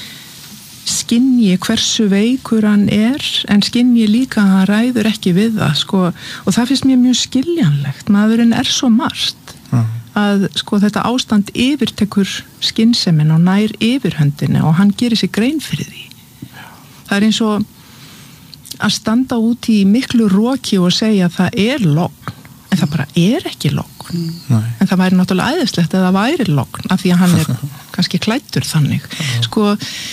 skynji hversu veikur hann er en skynji líka að hann ræður ekki við það sko og það finnst mér mjög skiljanlegt maðurinn er svo margt mm. að sko þetta ástand yfirtekur skynsemin og nær yfirhöndinni og hann gerir sér grein fyrir því það er eins og að standa út í miklu roki og segja að það er logn en það bara er ekki logn mm. en það væri náttúrulega æðislegt að það væri logn af því að hann er kannski klæddur þannig sko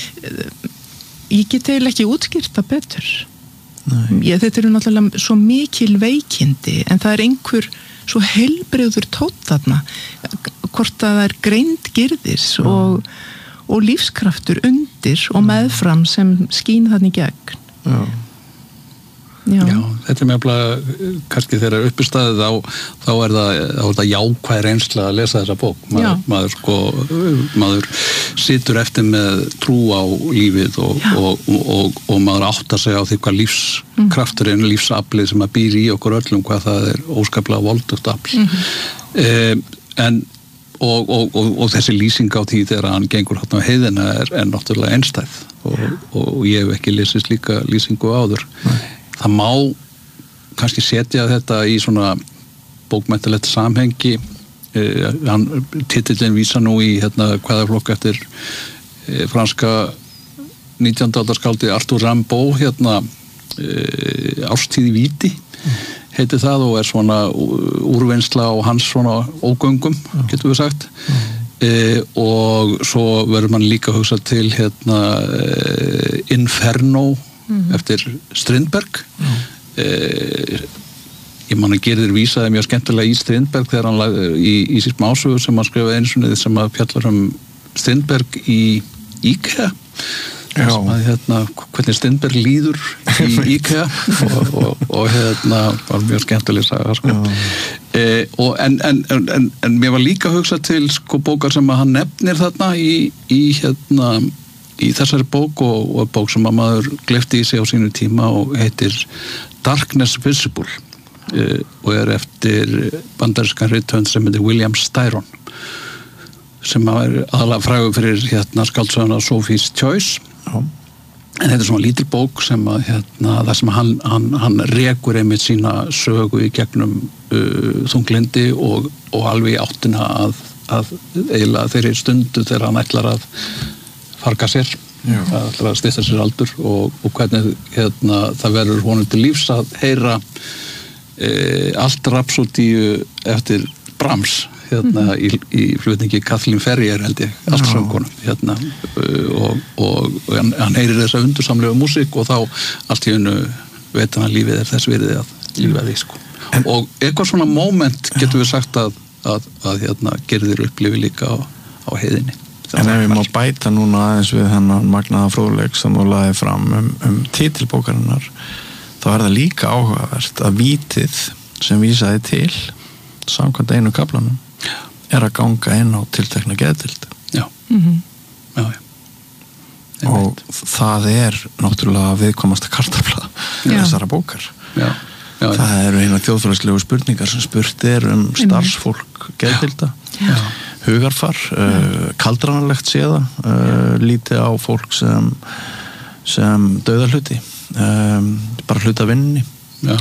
ég get eiginlega ekki útskýrt það betur ég, þetta eru náttúrulega svo mikil veikindi en það er einhver svo heilbrigður tótt þarna hvort að það er greind girðis mm. og, og lífskraftur undir og meðfram sem skín þarna í gegn Já Já. Já, þetta er mjög kannski þegar uppistæðið þá, þá er það, það jákvæð reynsla að lesa þessa bók maður, maður, sko, maður situr eftir með trú á lífið og, og, og, og, og maður áttar sig á því hvað lífskrafturinn, lífsaflið sem að býr í okkur öllum hvað það er óskaplega voldugt afl mm-hmm. eh, en og, og, og, og þessi lýsing á því þegar hann gengur hérna á heiðina er, er náttúrulega einstæð og, og ég hef ekki lesið slíka lýsingu áður Nei. Það má kannski setja þetta í svona bókmenntilegt samhengi eh, hann, titillinn vísa nú í hérna hvaða flokk eftir eh, franska nítjándu aldar skáldið Arthur Rimbaud hérna eh, Árstíð í víti mm. heitir það og er svona úrvinnsla á hans svona ógöngum mm. getur við sagt mm. eh, og svo verður mann líka að hugsa til hérna eh, Inferno Mm-hmm. eftir Strindberg mm. eh, ég man að Gerður vísaði mjög skemmtilega í Strindberg þegar hann lagði í, í sér smásögur sem hann skrifaði eins og niður sem að fjallar um Strindberg í IKEA sem að hérna hvernig Strindberg líður í IKEA og, og, og hérna var mjög skemmtileg saga sko. eh, og en, en, en, en mér var líka að hugsa til sko bókar sem að hann nefnir þarna í, í hérna í þessari bók og, og bók sem að maður gleypti í sig á sínu tíma og heitir Darkness Visible uh, og er eftir bandarískan rithöfund sem heitir William Styron sem er aðalega frægur fyrir hérna skáldsöguna Sophie's Choice Já. En þetta er svona lítil bók sem að hérna það sem hann, hann, hann rekur einmitt sína sögu í gegnum uh, þunglindi og, og alveg í áttina að, að eiginlega þeirri stundu þegar hann ætlar að farga sér, það ætlar að stytta sér aldur og, og hvernig hérna, það verður honum til lífs að heyra e, allt rapsódíu eftir Brahms hérna, mm-hmm. í, í flutningi Kathleen Ferrier held ég, allt söngkonum hérna, og, og, og hann, hann heyrir þessa undursamlega músík og þá allt í hennu veit hann að lífið er þess virði að lífa því sko. Og eitthvað svona moment getur við sagt að, að, að hérna, Gerður upplifi líka á, á heiðinni En ef ég má bæta núna aðeins við hennan magnaða fróðleik sem þú lagði fram um, um titilbókarinnar þá er það líka áhugavert að vítið sem vísaði til samkvæmt einu kaflanum er að ganga inn á tiltekna geðdeild Já, mm-hmm. já, já og það er náttúrulega viðkomasta kartafla þessara bókar já. Já, já. Það eru eina þjóðfélagslegu spurningar sem spurt er um starfsfólk geðdeilda Já. Hugarfar, uh, kaldranalegt séða, uh, lítið á fólk sem, sem dauðarhluti, um, bara hluta vinninni. Já.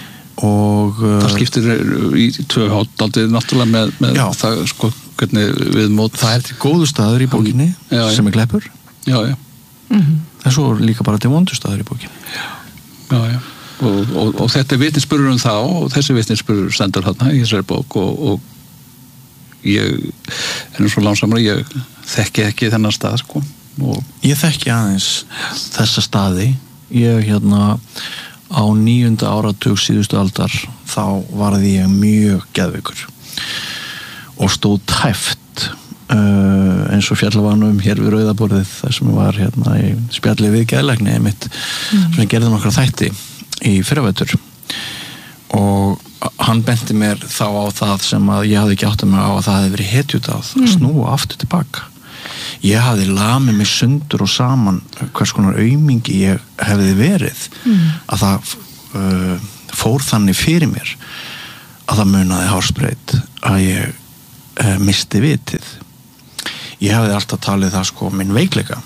Og uh, það skiptir í tvö hátt aldrei náttúrulega með, með það, sko, hvernig við mót. Það er til góðu staður í bókinni já, já. sem er gleppur. Já, já. Mm-hmm. En svo líka bara til vondu staður í bókinni. Já, já, já. og, og, og þetta er vitnisburður um þá og þessi vitnisburður stendur þarna í þessari bók og, og ég er nú svo lánsamur ég þekki ekki þennan stað sko. Og ég þekki aðeins þessa staði ég hérna á níunda áratug síðustu aldar þá varði ég mjög geðveikur og stóð tæft uh, eins og fjallavanum hér við Rauðaborðið þar sem var hérna í spjalli við geðlækni einmitt mm. sem ég gerði nokkra þætti í fyrravetur og hann benti mér þá á það sem að ég hafði ekki átt að mig á að það hefði verið hetjudáð mm. að snúa aftur tilbaka ég hafði lamið mig sundur og saman hvers konar aumingi ég hefði verið mm. að það uh, fór þannig fyrir mér að það munaði hársbreyt að ég uh, misti vitið ég hefði alltaf talið það sko minn veikleika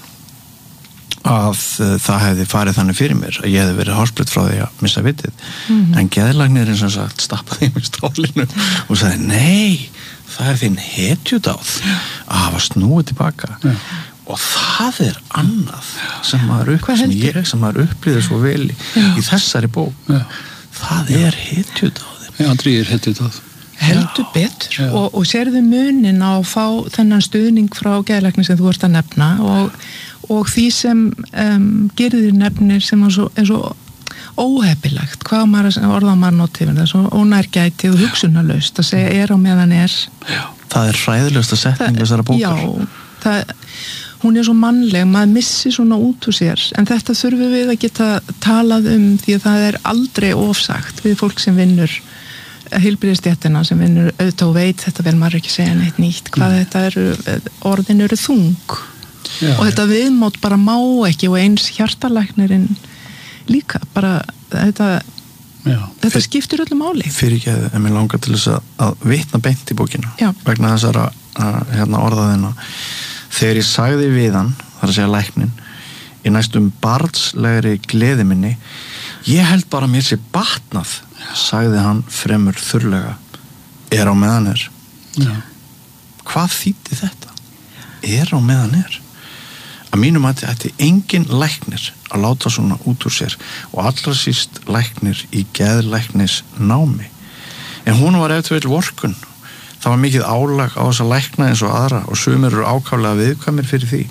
að uh, það hefði farið þannig fyrir mér að ég hefði verið hársbreyt frá því að missa vitið mm. en geðlæknirinn sem sagt stappaði í mig stólinu og sagði nei það er þinn hetjudáð að hafa snúið tilbaka ja. Og það er annað sem maður, upp, sem ég, sem maður upplýðir svo vel í, í þessari bók ja. Það er hetjudáð Já, Andri er hetjudáð heldur betur ja. og, og sérðu munin á að fá þennan stuðning frá geðlækni sem þú ert að nefna og, og því sem um, gerðir nefnir sem er svo, er svo óhepilegt, hvað maður orða maður notið, það er svo ónærgæti og hugsunarlaust að segja er á meðan er já, það er hræðilegsta setning þessara bókar já, það, hún er svo mannleg maður missi svona út úr sér en þetta þurfum við að geta talað um því að það er aldrei ofsagt við fólk sem vinnur heilbrigðisstéttina sem vinnur auðvitað og veit þetta vel maður ekki segja neitt nýtt hvað mm. þetta eru, orðin eru þung já, og þetta viðmót bara má ekki og eins hjartalæknirinn líka, bara þetta, þetta skiptir öllu máli fyrir ekki að mér langar til þess að, að vitna beint í bókina Já. Vegna þessara hérna, orðaðina þegar ég sagði við hann þar að segja læknin í næstum barnslegri gleði minni ég held bara að mér sé batnað sagði hann fremur þurrlega er á meðan er Já. Hvað þýddi þetta? Er á meðan er að mínum að þetta er engin læknir að láta svona út úr sér og allra síst læknir í geðlæknis námi en hún var eftir vel vorkun það var mikið álag á þess að lækna eins og aðra og sumir eru ákaflega viðkvæmir fyrir því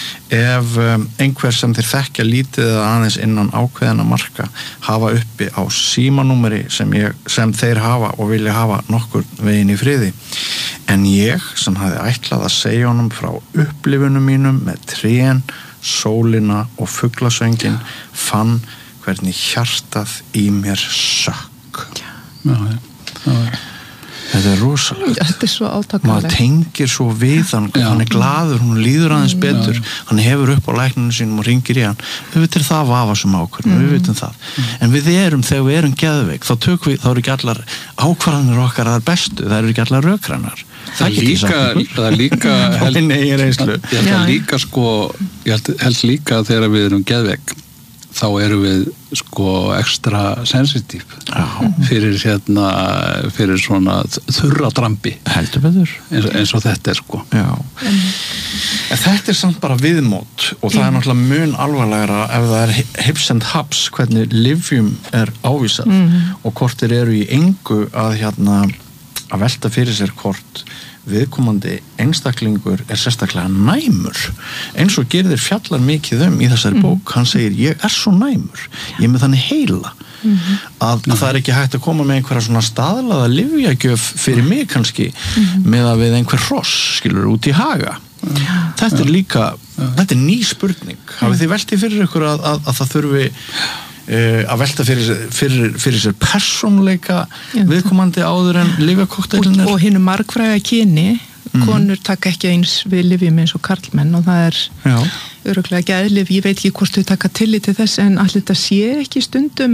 ef um, einhver sem þeir þekkja lítið eða aðeins innan ákveðina marka hafa uppi á símanúmeri sem, ég, sem þeir hafa og vilja hafa nokkur veginn í friði en ég sem hafði ætlað að segja honum frá upplifunum mínum með trén, sólina og fuglasöngin fann hvernig hjartað í mér sökk Já, já, já Þetta er rosalegt. Þetta er svo átakanlegt. Maður tengir svo við hann, Já. Hann er glaður, hún líður aðeins betur, Já. Hann hefur upp á lækninu sínum og ringir í hann. Við veitum það vafasum ákvörðum, mm. við veitum það. Mm. En við erum, þegar við erum geðveik, þá tökum við, þá eru ekki allar ákvarðanir okkar að það er bestu, það eru ekki allar rökrannar. Það er líka, það er líka, held, Nei, ég held, ég held líka sko, ég held, held líka þegar við erum geðveik, þá erum við sko ekstra sensitív fyrir hérna fyrir svona þurra drambi heldur betur eins, eins og þetta er sko Já. En þetta er samt bara viðmót og það er náttúrulega mun alvarlegra ef það er hips and haps hvernig lyfjum er ávísað mm. og hvort þeir eru í engu að hérna að velta fyrir sér hvort viðkomandi einstaklingur er sérstaklega næmur eins og gerðir fjallar mikið um í þessari bók, mm. hann segir ég er svo næmur, ég er með þannig heila mm-hmm. að, að það er ekki hægt að koma með einhverja svona staðlaða lyfjagjöf fyrir mig kannski mm-hmm. með að við einhver hross skilur út í haga mm. þetta er líka, þetta er ný spurning hafið þið veltið fyrir ykkur að, að, að það þurfi Uh, að velta fyrir, fyrir, fyrir sér persónleika viðkomandi áður en lyfjakokteilin er og, og hinnu margfræga kyni mm. konur taka ekki eins við lyfjum eins og karlmenn og það er örugglega geðlyf, ég veit ekki hvort þau taka tillit til þess en allir þetta sé ekki stundum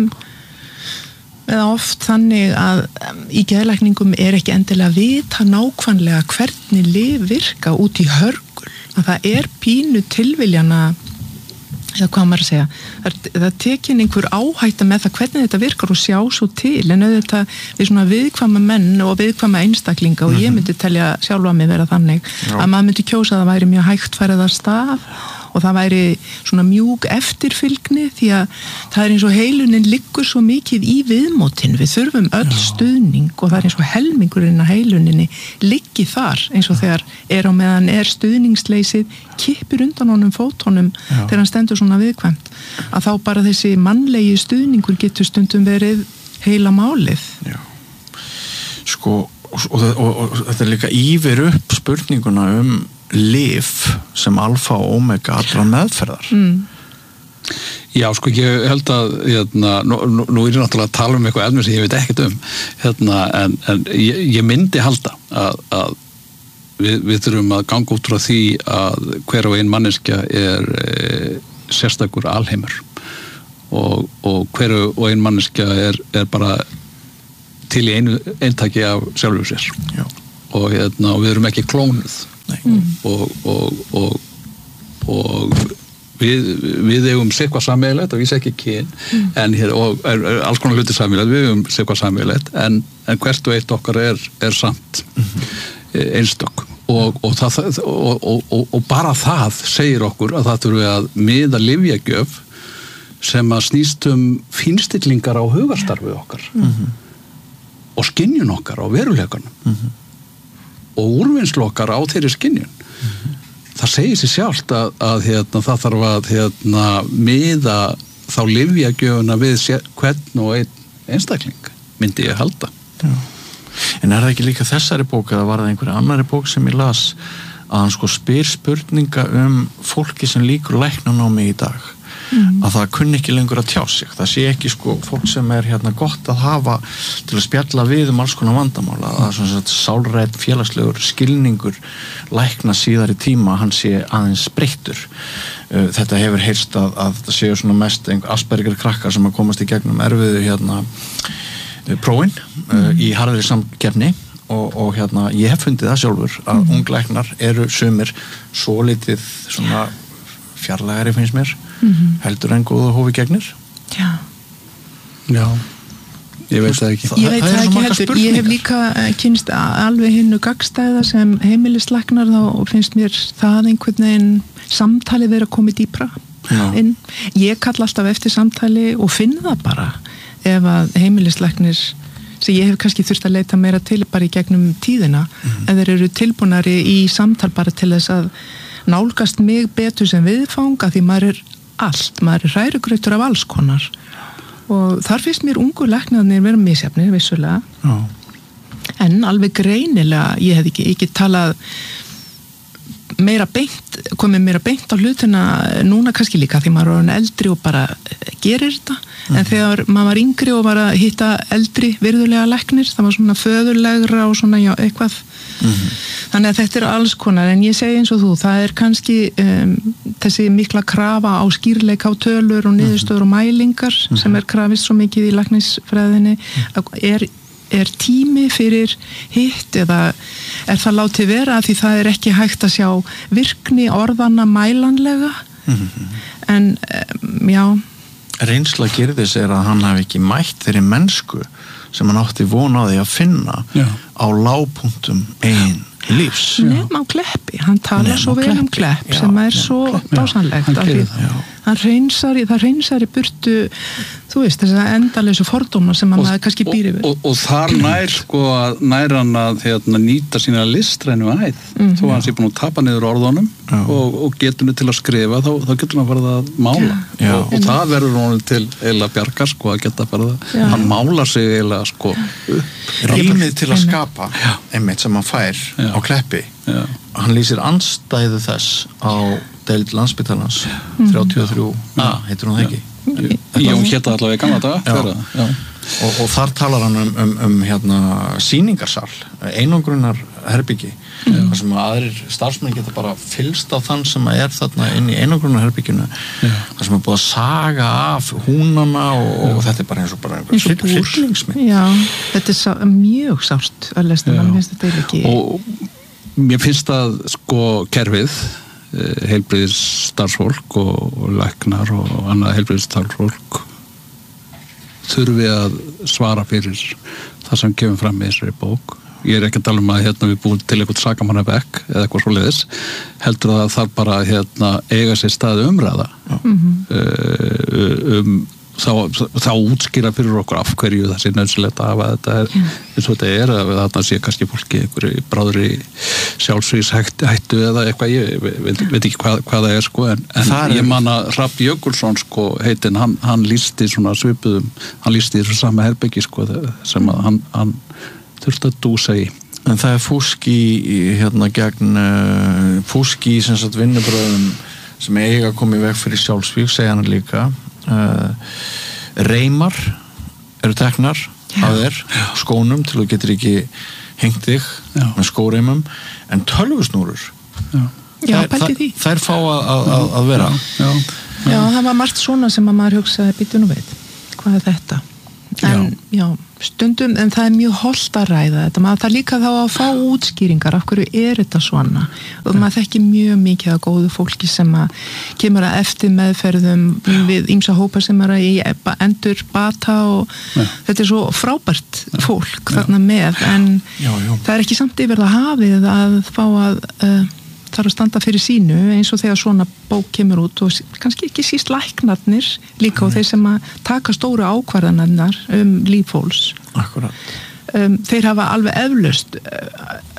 eða oft þannig að um, í geðlækningum er ekki endilega að vita nákvæmlega hvernig lyf virka út í hörgul að það er pínu tilviljana eða hvað maður að segja, það, það tekin einhver áhætta með það hvernig þetta virkar og sjá svo til, en auðvitað við svona viðkvæma menn og viðkvæma einstaklinga og ég myndi telja sjálfa mig vera þannig Já. Að maður myndi kjósa að það væri mjög hægt færið að stað og það væri svona mjúk eftirfylgni því að það er eins og heilunin liggur svo mikið í viðmótin, við þurfum öll Já. Stuðning og það er eins og helmingurinn að heiluninni liggi þar eins og þegar er á meðan er stuðningsleysið kippir undan honum fótonum Já. Þegar hann stendur svona viðkvæmt að þá bara þessi mannlegi stuðningur getur stundum verið heila málið. Já. Sko og, og, og, og þetta er líka yfir upp spurninguna um lyf sem alfa og omega allra meðferðar. Mm. Já, sko, ég held að hérna, nú, nú, nú er ég náttúrulega að tala um eitthvað efni sem ég veit ekkert um hérna, en, en ég, ég myndi halda að, að við, við þurfum að ganga út frá því að hver og ein manneskja er e, sérstakur alheimur og, og hver og ein manneskja er, er bara til í einu eintaki af sjálfur sér Já. og hérna, og við erum ekki klónuð mm. og, og, og, og við, við eigum seitthvað sameiginlegt og við sé ekki kyn mm. en hér, og er, er alls konar hluti sameiginlegt, við eigum seitthvað sameiginlegt en, en hvert og eitt okkar er, er samt mm. einstök og, og, það, og, og, og bara það segir okkur að það þurfum við að miða lyfjagjöf sem að snýst um fínstillingar á hugarstarfið okkar mm. og skynjun okkar á veruleikanum mm-hmm. og úrvinnslu okkar á þeirri skynjun. Mm-hmm. Það segir sér sjálft að, að hérna, það þarf að hérna, miða þá lyfjagjöfuna við sér, hvern og einn einstakling, myndi ég halda. Já. En er það ekki líka þessari bók eða var það einhverja annari bók sem ég las að hann sko spyr spurninga um fólki sem líkur læknanámi í dag? Mm. Að það kunni ekki lengur að tjá sig það sé ekki sko fólk sem er hérna gott að hafa til að spjalla við um alls konar vandamála, að það er svona sálræn félagslegur skilningur lækna síðar í tíma, hann sé aðeins breyttur. Þetta hefur heyrst að, að það séu svona mest Asperger krakkar sem að komast í gegnum erfiðu hérna prófin mm. í harðri samkeppni og, og hérna ég hef fundið það sjálfur að mm. unglæknar eru sumir svo litið svona fjarlægari finnst mér mm-hmm. heldur en góða hófi gegnir. Já. Já. Ég veit það ekki. Ég veit það, það ekki heldur. Ég hef líka kynst alveg hinnu gagnstæða sem heimilislæknar þá finnst mér það einhvern veginn samtali verið að koma dýpra Já. Inn. Ég kalla alltaf eftir samtali og finn það bara ef að heimilislæknir sem ég hef kannski þurft að leita meira til bara í gegnum tíðina mm-hmm. ef þeir eru tilbúnari í samtal bara til þess að nálgast mig betur sem viðfanga því maður er allt, maður er hrærugrautur af alls konar og þar finnst mér ungu læknarnir vera misjafnir vissulega Já. En alveg greinilega ég hef ekki, ekki talað meira beint, komið meira beint á hlutina núna kannski líka því maður er orðinn eldri og bara gerir þetta mm. en þegar maður var yngri og var að hitta eldri virðulega læknir það var svona föðurlegra og svona já, eitthvað mm. þannig að þetta er alls konar en ég segi eins og þú, það er kannski um, þessi mikla krafa á skýrleika á tölur og niðurstöður og mælingar mm. sem er krafist svo mikið í læknisfræðinni er er tími fyrir hitt eða er það látið vera því það er ekki hægt að sjá virkni orðana mælanlega mm-hmm. en um, já Reynsla Gyrðis er að hann hafi ekki mætt þeirri mennsku sem hann átti von á því að finna já. Á lágpunktum einn lífs nefn á Kleppi, hann talar svo vel um Klepp já, sem er já, svo dásanlegt hann, hann reynsar í það reynsar í burtu þú veist þess að endaleysu fordóma sem hann kannski býr yfir og, og, og þar nær sko að nær hann að hérna, nýta sína listrænu æð mm-hmm. þó hann sé búin að tapa niður orðunum og, og getur hann til að skrifa þá, þá getur hann að fara að mála já. Og, og það verður hann til eila bjargar sko að geta að fara hann málar sig eila sko upp rýmið til að skapa já. Einmitt sem hann fær já. Á Kleppi já. Hann lýsir andstæðu þess á deild Landspítalans þrjátíu og þrjú a, heitir hún það ekki? Jón hétta allavega í gamla daga og, og þar talar hann um, um, um hérna, sýningarsal einangrunar herbyggi mm. þar sem aðrir starfsmenn geta bara fylst á þann sem er þarna inn í einangrunar herbygginu þar sem er búið að saga af húnana og, og þetta er bara eins og bara hryllingsmynd Já, þetta er sá, mjög sárt að lesta mann finnst þetta ekki og mér finnst að sko kerfið heilbrigðis starfsfólk og, og læknar og annað heilbrigðis starfsfólk þurfi að svara fyrir það sem kemur fram í þessari bók ég er ekki að tala um að hérna, við búum til eitthvað sakamannabekk eða eitthvað svoleiðis, heldur að það bara hérna, eiga sér staði umræða mm-hmm. um þá, þá útskýra fyrir okkur af hverju það sé nöðsilegt að hafa þetta er, yeah. eins og þetta er að þarna sé kannski fólki einhverju bráðri sjálfsvíshættu eða eitthvað, ég veit, veit ekki hvað, hvað það er sko, en, en ég man að Hrafn Jökulsson sko, heitin, hann, hann lýsti svona svipuðum, hann lýsti þessu sama herbyggi sko, sem að hann, hann þurfti að dúsa í. En það er fúski hérna gegn uh, fúski sem sagt vinnubröðum sem eiga að koma í veg fyrir sjálfsvík, segja hann líka Uh, reymar eru teknar Já. Af þér skónum til þú getur ekki hengt þig Já. Með skóreymum en tölvusnúrur Já, pælti því þær fá að, að, að vera Já. Já, það var margt svona sem að maður hugsaði býtu nú veit, hvað er þetta en já. Já, stundum en það er mjög hollt að ræða þetta maður það líka þá að fá útskýringar af hverju er þetta svona og maður þekki mjög mikið af góðu fólki sem að kemur að eftir meðferðum við ýmsa hópar sem er að í endur bata og já. Þetta er svo frábært fólk já. Þarna með en já, já. Það er ekki samt yfir það hafið að fá að uh, þarf að standa fyrir sínu eins og þegar svona bók kemur út og kannski ekki síst læknarnir líka og þeir sem að taka stóru ákvarðanarnar um líf fólks Akkurat um, þeir hafa alveg eflaust uh,